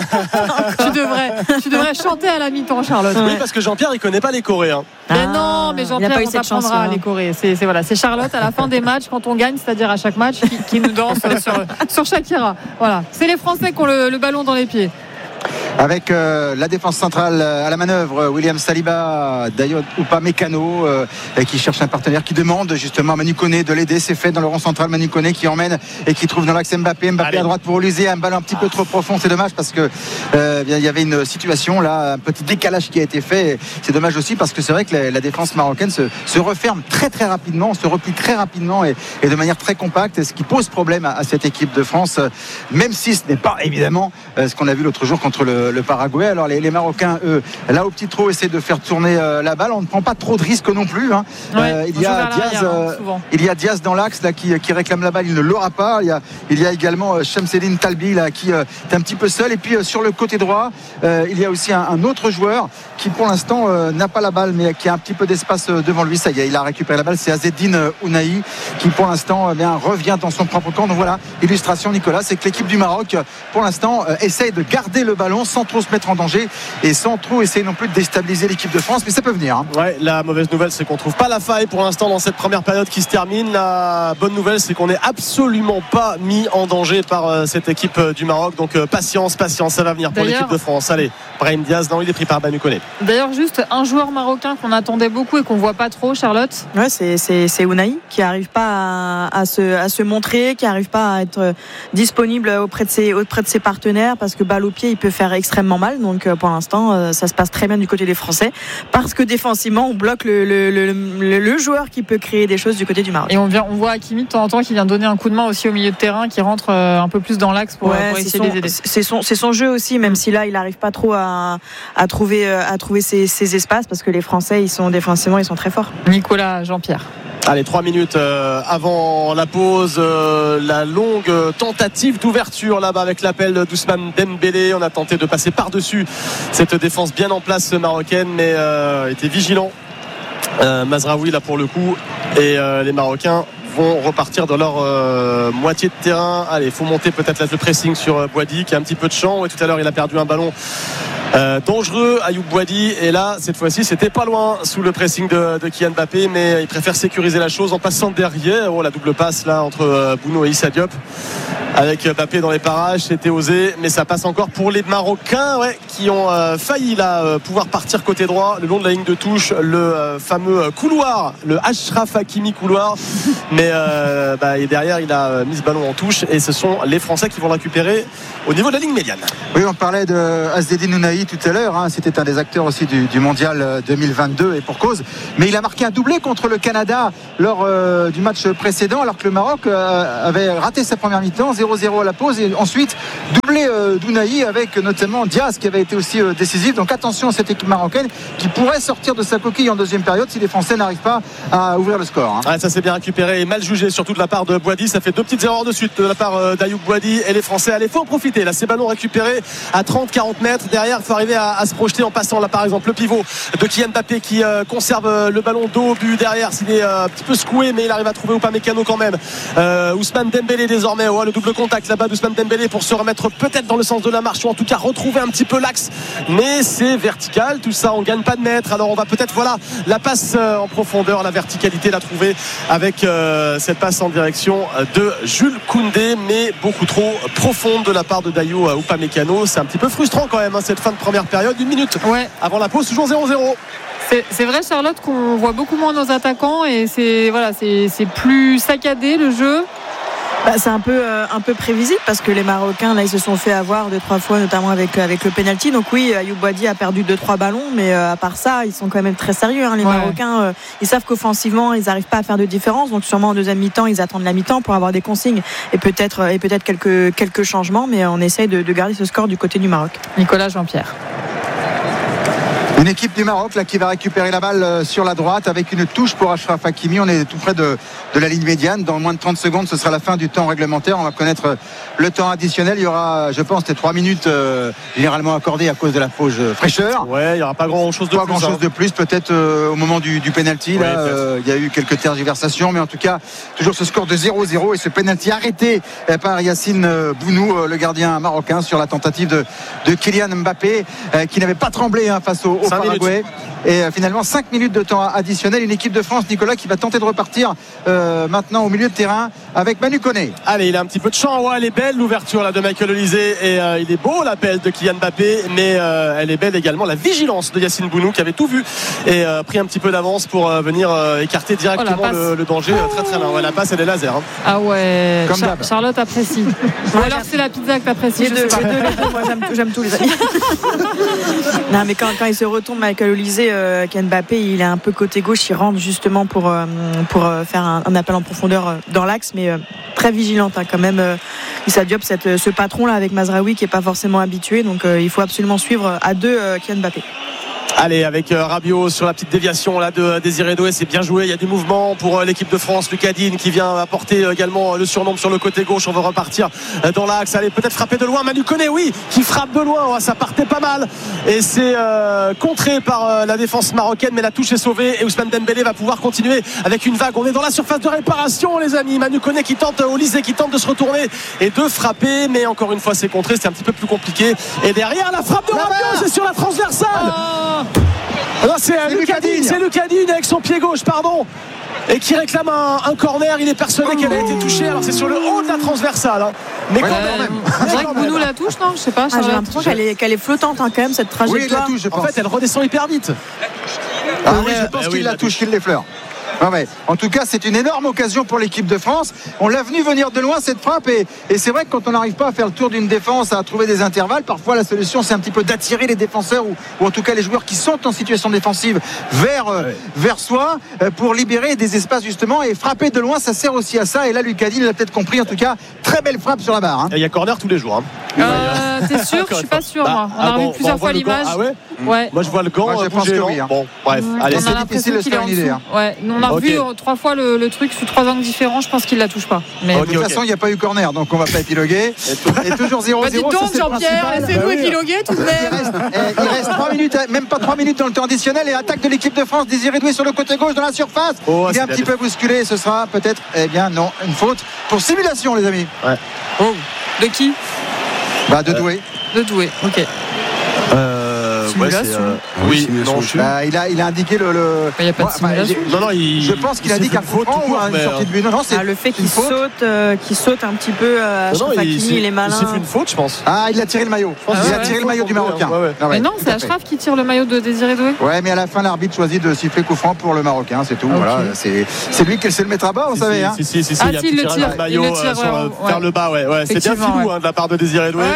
tu, devrais, tu devrais chanter à la mi-temps, Charlotte. Oui, parce que Jean-Pierre, il connaît pas les Coréens. Mais ah, non, mais Jean-Pierre, on t'apprendra les Corées. C'est, c'est, voilà, c'est Charlotte à la fin des matchs, quand on gagne, c'est-à-dire à chaque match, qui, qui nous danse sur, sur Shakira. Voilà, c'est les Français qui ont le, le ballon dans les pieds. Avec euh, la défense centrale à la manœuvre, William Saliba, Dayot Upamecano euh, qui cherche un partenaire, qui demande justement à Manu Koné de l'aider. C'est fait dans le rond central, Manu Koné qui emmène et qui trouve dans l'axe Mbappé. Mbappé Allez. à droite pour Olysée, un ballon un petit peu trop profond. C'est dommage parce que euh, bien, il y avait une situation là, un petit décalage qui a été fait. C'est dommage aussi parce que c'est vrai que la, la défense marocaine se, se referme très très rapidement, se replie très rapidement et, et de manière très compacte, ce qui pose problème à, à cette équipe de France, même si ce n'est pas évidemment euh, ce qu'on a vu l'autre jour contre le le Paraguay. Alors les, les Marocains, eux, là au petit trou, essaient de faire tourner euh, la balle. On ne prend pas trop de risques non plus. Hein. Ouais, euh, il y a Diaz, euh, il y a Diaz dans l'axe là qui, qui réclame la balle. Il ne l'aura pas. Il y a, il y a également euh, Shamseddine Talbi là qui euh, est un petit peu seul. Et puis euh, sur le côté droit, euh, il y a aussi un, un autre joueur qui pour l'instant euh, n'a pas la balle, mais qui a un petit peu d'espace euh, devant lui. Ça y est, il a récupéré la balle. C'est Azzedine euh, Ounahi qui pour l'instant euh, bien revient dans son propre camp. Donc voilà, illustration Nicolas, c'est que l'équipe du Maroc pour l'instant euh, essaye de garder le ballon sans trop se mettre en danger et sans trop essayer non plus de déstabiliser l'équipe de France, mais ça peut venir. Hein. Ouais, la mauvaise nouvelle, c'est qu'on trouve pas la faille pour l'instant dans cette première période qui se termine. La bonne nouvelle, c'est qu'on n'est absolument pas mis en danger par euh, cette équipe euh, du Maroc. Donc euh, patience, patience, ça va venir pour l'équipe de France. Allez, Brahim Diaz, non, il est pris par Manu Koné. D'ailleurs, juste un joueur marocain qu'on attendait beaucoup et qu'on voit pas trop, Charlotte. Ouais, c'est, c'est, c'est Ounahi qui arrive pas à, à, se, à se montrer, qui arrive pas à être disponible auprès de ses, auprès de ses partenaires, parce que balle au pied, il peut faire extrêmement mal. Donc pour l'instant, ça se passe très bien du côté des Français, parce que défensivement, on bloque le, le, le, le, le joueur qui peut créer des choses du côté du Maroc. Et on, vient, on voit Hakimi de temps en temps qui vient donner un coup de main aussi au milieu de terrain, qui rentre un peu plus dans l'axe pour, ouais, pour essayer son, de les aider. C'est son, c'est son jeu aussi, même si là, il n'arrive pas trop à, à trouver, à trouver ses, ses espaces, parce que les Français, ils sont défensivement, ils sont très forts. Nicolas Jean-Pierre. Allez, trois minutes euh, avant la pause, euh, la longue tentative d'ouverture là-bas avec l'appel d'Ousmane Dembélé. On a tenté de passer par-dessus cette défense bien en place marocaine, mais euh, était vigilant euh, Mazraoui là pour le coup, et euh, les Marocains vont repartir dans leur euh, moitié de terrain. Allez, il faut monter peut-être là, le pressing sur euh, Boadi qui a un petit peu de champ. Et tout à l'heure, il a perdu un ballon euh, dangereux, Ayoub Boadi. Et là, cette fois-ci, c'était pas loin sous le pressing de, de Kylian Mbappé, mais il préfère sécuriser la chose en passant derrière. Oh, la double passe là entre euh, Bounou et Issa Diop. Avec Mbappé dans les parages, c'était osé, mais ça passe encore pour les Marocains, ouais, qui ont euh, failli là euh, pouvoir partir côté droit le long de la ligne de touche, le euh, fameux couloir, le Achraf Hakimi couloir. Mais euh, bah, et derrière, il a mis ce ballon en touche, et ce sont les Français qui vont le récupérer au niveau de la ligne médiane. Oui, on parlait de Azzedine Ounahi tout à l'heure, hein. C'était un des acteurs aussi du, du mondial deux mille vingt-deux, et pour cause. Mais il a marqué un doublé contre le Canada lors euh, du match précédent, alors que le Maroc euh, avait raté sa première mi-temps, zéro zéro à la pause, et ensuite doublé euh, d'Ounahi avec notamment Diaz qui avait été aussi euh, décisif. Donc attention à cette équipe marocaine qui pourrait sortir de sa coquille en deuxième période si les Français n'arrivent pas à ouvrir le score. Hein. Ouais, ça s'est bien récupéré et mal jugé, surtout de la part de Boadi. Ça fait deux petites erreurs de suite de la part euh, d'Ayoub Boadi, et les Français, allez, faut en profiter. Là, ces ballons récupérés à trente à quarante mètres. Derrière, il faut arriver à, à se projeter en passant là, par exemple, le pivot de Kylian Mbappé qui euh, conserve euh, le ballon dos au but. Derrière, s'il est euh, un petit peu secoué, mais il arrive à trouver Upamecano quand même. Euh, Ousmane Dembélé désormais, oh, le double contact là-bas d'Ousmane Dembélé pour se remettre peut-être dans le sens de la marche, ou en tout cas retrouver un petit peu l'axe, mais c'est vertical tout ça, on gagne pas de mètres. Alors on va peut-être, voilà, la passe euh, en profondeur, la verticalité la trouver avec euh, cette passe en direction de Jules Koundé, mais beaucoup trop profonde de la part de Dayo Upamecano. C'est un petit peu frustrant quand même, hein, cette fin de première période, une minute ouais. avant la pause, toujours zéro zéro. C'est, c'est vrai, Charlotte, qu'on voit beaucoup moins nos attaquants, et c'est, voilà, c'est, c'est plus saccadé le jeu. Bah, c'est un peu, euh, un peu prévisible, parce que les Marocains là, ils se sont fait avoir deux trois fois, notamment avec, avec le penalty. Donc oui, Ayoub Boadi a perdu deux trois ballons, mais euh, à part ça, ils sont quand même très sérieux, hein, les ouais. Marocains. Euh, ils savent qu'offensivement, ils n'arrivent pas à faire de différence. Donc sûrement en deuxième mi-temps, ils attendent la mi-temps pour avoir des consignes et peut-être, et peut-être quelques, quelques changements, mais on essaye de, de garder ce score du côté du Maroc. Nicolas Jean-Pierre. Une équipe du Maroc là, qui va récupérer la balle sur la droite avec une touche pour Achraf Hakimi. On est tout près de, de la ligne médiane. Dans moins de trente secondes, ce sera la fin du temps réglementaire. On va connaître le temps additionnel. Il y aura, je pense, les trois minutes euh, généralement accordées à cause de la fausse fraîcheur. Ouais, il n'y aura pas grand-chose de pas plus. Pas grand-chose hein. de plus. Peut-être euh, au moment du, du penalty. Ouais, là, euh, il y a eu quelques tergiversations, mais en tout cas, toujours ce score de zéro zéro et ce penalty arrêté par Yacine Bounou, le gardien marocain, sur la tentative de, de Kylian Mbappé, euh, qui n'avait pas tremblé hein, face au, au Paraguay. Et euh, finalement cinq minutes de temps additionnel. Une équipe de France, Nicolas, qui va tenter de repartir euh, maintenant au milieu de terrain avec Manu Koné. Allez, il a un petit peu de champ. Ouais, elle est belle l'ouverture là de Michael Olise, et euh, il est beau l'appel de Kylian Mbappé, mais euh, elle est belle également la vigilance de Yacine Bounou, qui avait tout vu et euh, pris un petit peu d'avance pour euh, venir euh, écarter directement oh, le, le danger euh, très très loin. Ouais, la passe, elle est laser. Hein. Ah ouais. Comme Char- Charlotte apprécie. Ou alors c'est la pizza que t'apprécies. Les deux, les deux, les deux. Moi j'aime, j'aime tous les amis. Non, mais quand, quand il se retourne, Michael Olise, euh, Kylian Mbappé, il est un peu côté gauche, il rentre justement pour, euh, pour euh, faire un, un appel en profondeur euh, dans l'axe, mais euh, très vigilante hein, quand même. Euh, Issa Diop, cette, ce patron là avec Mazraoui qui est pas forcément habitué, donc euh, il faut absolument suivre à deux euh, Kylian Mbappé. Allez, avec euh, Rabiot sur la petite déviation là de Désiré Doué, c'est bien joué. Il y a du mouvement pour euh, l'équipe de France. Lucas Digne qui vient apporter euh, également euh, le surnombre sur le côté gauche. On va repartir euh, dans l'axe. Allez, peut-être frapper de loin. Manu Koné, oui, qui frappe de loin. Oh, ça partait pas mal. Et c'est euh, contré par euh, la défense marocaine, mais la touche est sauvée. Et Ousmane Dembélé va pouvoir continuer avec une vague. On est dans la surface de réparation, les amis. Manu Koné qui tente, Olysée qui tente de se retourner et de frapper, mais encore une fois, c'est contré. C'est un petit peu plus compliqué. Et derrière, la frappe de Rabiot, c'est sur la transversale. Oh non, c'est, c'est Lucas Digne, c'est Lucas Digne avec son pied gauche, pardon, et qui réclame un, un corner. Il est persuadé qu'elle a été touchée. Alors c'est sur le haut de la transversale, hein. Mais ouais, quand même. C'est vrai que Bounou la touche, non? Je sais pas. Ah, j'ai l'impression qu'elle est, qu'elle est flottante, hein, quand même, cette trajectoire. Oui, il la touche, je pense. En fait, elle redescend hyper vite. Ah oui, je pense ah, qu'il oui, la touche, qu'il l'effleure. Ah ouais. En tout cas, c'est une énorme occasion pour l'équipe de France. On l'a venu venir de loin cette frappe et, et c'est vrai que quand on n'arrive pas à faire le tour d'une défense, à trouver des intervalles, parfois la solution c'est un petit peu d'attirer les défenseurs ou, ou en tout cas les joueurs qui sont en situation défensive vers, euh, ouais. vers soi euh, pour libérer des espaces justement, et frapper de loin, ça sert aussi à ça. Et là, Lucas Digne l'a peut-être compris. En tout cas, très belle frappe sur la barre, hein. Il y a corner tous les jours, hein. Euh, t'es sûr? Je suis pas sûr, moi. On a ah, revu bon, plusieurs bon, fois l'image. Ah ouais, ouais. Moi je vois le gant. Moi, je pense que oui, hein. Bon, bref. Mmh. Allez, on c'est difficile de se faire une idée, hein. Ouais. On a revu okay. trois fois le, le truc sous trois angles différents. Je pense qu'il la touche pas. Mais okay, de toute okay. façon, il n'y a pas eu corner, donc on va pas épiloguer. Et toujours zéro zéro. Bah, dis donc, Jean-Pierre, laissez-nous bah, épiloguer tout de même. Il reste, eh, il reste trois minutes, même pas trois minutes dans le temps additionnel, et attaque de l'équipe de France. Désiré Doué sur le côté gauche dans la surface. Oh, il est un petit peu bousculé. Ce sera peut-être, eh bien non, une faute pour simulation, les amis. Ouais. Oh. De qui? Bah de Doué. De Doué, ok. Euh, simulation. Ouais, euh, oui, non, je... bah, il a il a indiqué le. le... Il n'y a pas de simulation. Moi, non, non, il... Je pense qu'il indique un faute ou une mais... sortie de but. Non, non, c'est ah, le fait qu'il saute, euh, qu'il saute un petit peu. Euh, non, non, il, il est malin. Il s'est fait une faute, je pense. Ah, il a tiré le maillot. Je pense ah, qu'il ouais, a tiré ouais, le maillot du Marocain. Ouais, ouais. Non, ouais, mais non, c'est Achraf qui tire le maillot de Désiré Doué. Ouais, mais à la fin, l'arbitre choisit de siffler coup franc pour le Marocain, c'est tout. Okay. Voilà, c'est c'est lui qui sait le mettre à bas, vous savez. Si si si, il a tiré le maillot vers le bas, ouais, ouais. C'est bien filou de la part de Désiré Doué.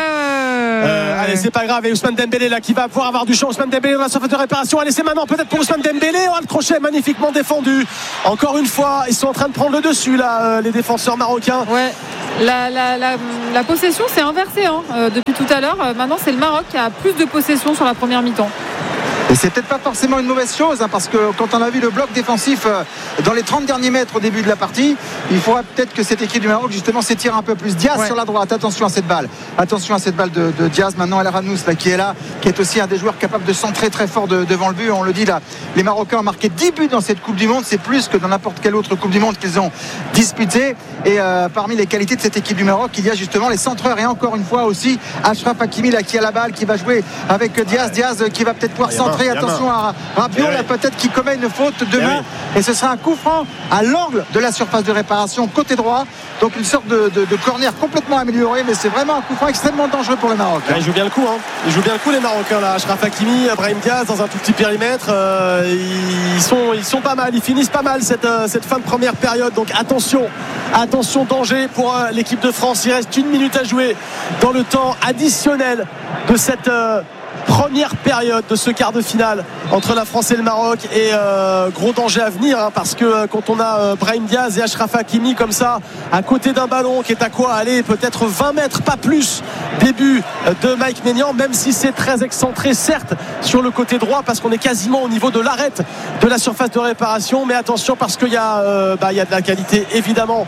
Euh, allez, c'est pas grave. Et Ousmane Dembélé là qui va pouvoir avoir du champ. Ousmane Dembélé dans la surface de réparation. Allez, c'est maintenant peut-être pour Ousmane Dembélé. Oh, le crochet magnifiquement défendu. Encore une fois, ils sont en train de prendre le dessus là, euh, les défenseurs marocains. Ouais. La, la, la, la possession s'est inversée hein, euh, depuis tout à l'heure. Euh, maintenant, c'est le Maroc qui a plus de possession sur la première mi-temps. Et c'est peut-être pas forcément une mauvaise chose, hein, parce que quand on a vu le bloc défensif euh, dans les trente derniers mètres au début de la partie, il faudra peut-être que cette équipe du Maroc justement s'étire un peu plus. Diaz ouais. sur la droite, attention à cette balle, attention à cette balle de, de Diaz. Maintenant El Ranous là, qui est là, qui est aussi un des joueurs capables de centrer très fort de, devant le but. On le dit là, les Marocains ont marqué dix buts dans cette Coupe du Monde, c'est plus que dans n'importe quelle autre Coupe du Monde qu'ils ont disputée. Et euh, parmi les qualités de cette équipe du Maroc, il y a justement les centreurs, et encore une fois aussi Achraf Hakimi là, qui a la balle, qui va jouer avec Diaz, Diaz qui va peut-être pouvoir centrer. Attention à Rabiot là, peut-être qui commet une faute demain, et ce sera un coup franc à l'angle de la surface de réparation côté droit, donc une sorte de, de, de corner complètement amélioré, mais c'est vraiment un coup franc extrêmement dangereux pour le Maroc. Ouais, ils jouent bien le coup, hein. Ils jouent bien le coup les Marocains là. Achraf Hakimi, Brahim Diaz dans un tout petit périmètre, euh, ils sont ils sont pas mal, ils finissent pas mal cette euh, cette fin de première période. Donc attention, attention, danger pour euh, l'équipe de France. Il reste une minute à jouer dans le temps additionnel de cette euh, première période de ce quart de finale entre la France et le Maroc, et euh, gros danger à venir hein, parce que euh, quand on a euh, Brahim Diaz et Achraf Hakimi comme ça à côté d'un ballon qui est à quoi aller peut-être vingt mètres, pas plus, début de Mike Maignan, même si c'est très excentré certes sur le côté droit parce qu'on est quasiment au niveau de l'arête de la surface de réparation, mais attention parce qu'il y a euh, bah, il y a de la qualité évidemment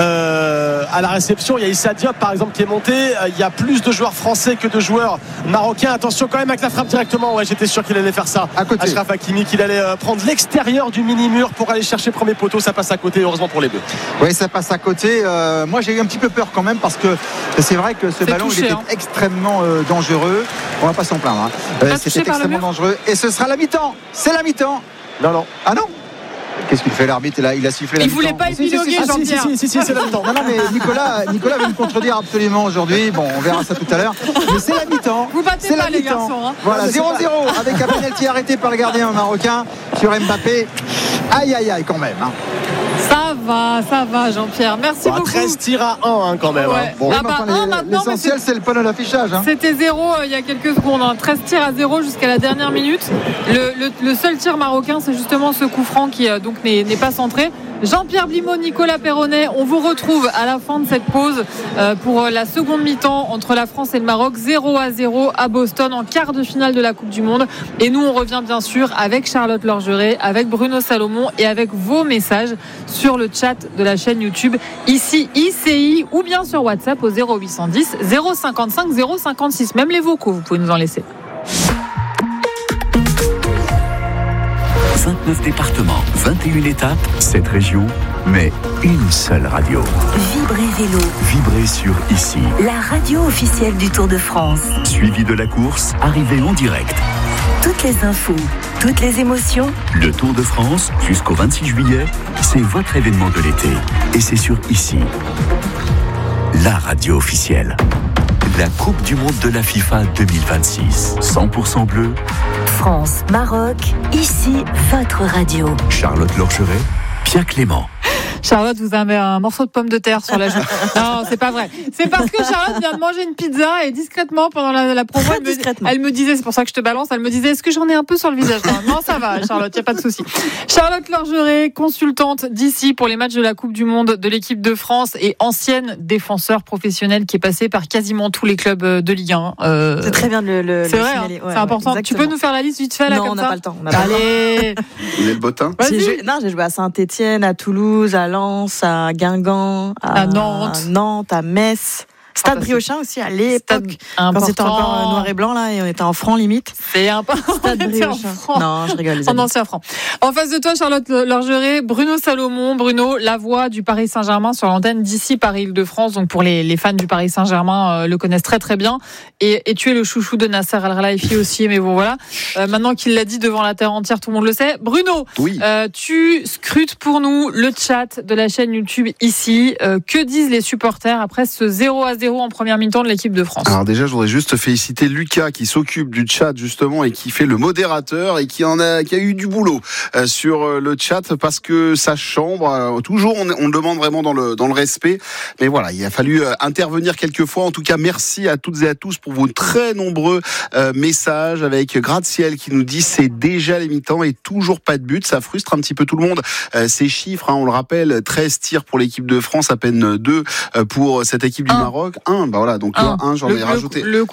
euh, à la réception. Il y a Issa Diop par exemple qui est monté, il y a plus de joueurs français que de joueurs marocains. Attention quand même avec la frappe directement, ouais, j'étais sûr qu'il allait faire ça à côté. Achraf Hakimi qu'il allait euh, prendre l'extérieur du mini-mur pour aller chercher premier poteau. Ça passe à côté, heureusement pour les deux. Oui, ça passe à côté. euh, moi j'ai eu un petit peu peur quand même parce que c'est vrai que ce c'est ballon touché, il était hein. extrêmement euh, dangereux. On va pas s'en plaindre hein. euh, c'était extrêmement dangereux, et ce sera la mi-temps. C'est la mi-temps. Non non. Ah non. Qu'est-ce qu'il fait l'arbitre là? Il a sifflé la il mi-temps. Il voulait pas épiloguer, ah, Jean-Pierre. Si, si, si, si, c'est la mi-temps. Non, non, mais Nicolas, Nicolas va me contredire absolument aujourd'hui. Bon, on verra ça tout à l'heure. Mais c'est la mi-temps. Vous battez c'est pas la les mi-temps. garçons. Hein. Voilà, zéro zéro avec un penalty arrêté par le gardien marocain sur Mbappé. Aïe, aïe, aïe, quand même. Hein. Ça va, ça va, Jean-Pierre. Merci bah, beaucoup. treize tirs à un hein, quand même. Ouais. Hein. Bon. Ah bah, enfin, les, l'essentiel, c'est... c'est le panneau d'affichage. Hein. C'était zéro euh, il y a quelques secondes. Hein. treize tirs à zéro jusqu'à la dernière minute. Le, le, le seul tir marocain, c'est justement ce coup franc qui euh, donc n'est, n'est pas centré. Jean-Pierre Blimaud, Nicolas Perronnet, on vous retrouve à la fin de cette pause pour la seconde mi-temps entre la France et le Maroc, zéro à zéro à Boston en quart de finale de la Coupe du Monde. Et nous, on revient bien sûr avec Charlotte Lorgeret, avec Bruno Salomon et avec vos messages sur le chat de la chaîne YouTube ici I C I ou bien sur WhatsApp au zéro huit cent dix zéro cinquante-cinq zéro cinquante-six. Même les vocaux, vous pouvez nous en laisser. vingt-neuf départements, vingt et une étapes, sept régions, mais une seule radio. Vibrez Vélo. Vibrez sur Ici. La radio officielle du Tour de France. Suivi de la course, arrivée en direct. Toutes les infos, toutes les émotions. Le Tour de France, jusqu'au vingt-six juillet, c'est votre événement de l'été. Et c'est sur Ici. La radio officielle. La Coupe du Monde de la FIFA deux mille vingt-six. cent pour cent bleu. France, Maroc, ici, votre radio. Charlotte Lorgeret, Pierre Clément. Charlotte vous a mis un morceau de pomme de terre sur la joue. Non, c'est pas vrai. C'est parce que Charlotte vient de manger une pizza et discrètement pendant la, la promo, elle me, elle me disait, c'est pour ça que je te balance, elle me disait, est-ce que j'en ai un peu sur le visage? Non, non, ça va, Charlotte, y a pas de souci. Charlotte Lorgeret, consultante d'ici pour les matchs de la Coupe du Monde de l'équipe de France et ancienne défenseur professionnelle qui est passée par quasiment tous les clubs de Ligue un. Euh... C'est très bien de le, le C'est le vrai, signaler. hein, Ouais, c'est important. ouais, tu peux nous faire la liste vite fait là non, comme on ça? n'a pas le temps. On a pas Allez. Vous avez le bottin? J'ai joué, non, j'ai joué à Saint-Etienne, à Toulouse, à Lens, à Guingamp, à, à Nantes. à Nantes, à Metz. Stade Briochin aussi à l'époque, quand c'était encore noir et blanc là, et on était en franc limite. C'est important. Stade Briochin. Non, je rigole. Les en ancien franc. En face de toi, Charlotte Lorgeret, Bruno Salomon. Bruno, la voix du Paris Saint-Germain sur l'antenne d'ici Paris-Île-de-France. Donc pour les, les fans du Paris Saint-Germain, euh, le connaissent très très bien. Et, et tu es le chouchou de Nasser Al-Khelaifi aussi. Mais bon voilà. Euh, maintenant qu'il l'a dit devant la terre entière, tout le monde le sait. Bruno, oui. euh, tu scrutes pour nous le chat de la chaîne YouTube ici. Euh, que disent les supporters après ce zéro à zéro en première mi-temps de l'équipe de France? Alors déjà, je voudrais juste féliciter Lucas qui s'occupe du chat justement et qui fait le modérateur et qui en a, qui a eu du boulot euh, sur le chat parce que sa chambre, euh, toujours on, on le demande vraiment dans le dans le respect. Mais voilà, il a fallu euh, intervenir quelques fois. En tout cas, merci à toutes et à tous pour vos très nombreux euh, messages avec Gratte-Ciel qui nous dit c'est déjà les mi-temps et toujours pas de but. Ça frustre un petit peu tout le monde. Euh, ces chiffres, hein, on le rappelle, treize tirs pour l'équipe de France, à peine deux euh, pour cette équipe du un. Maroc. un, bah voilà, donc un, un, j'en ai le, rajouté. Le, le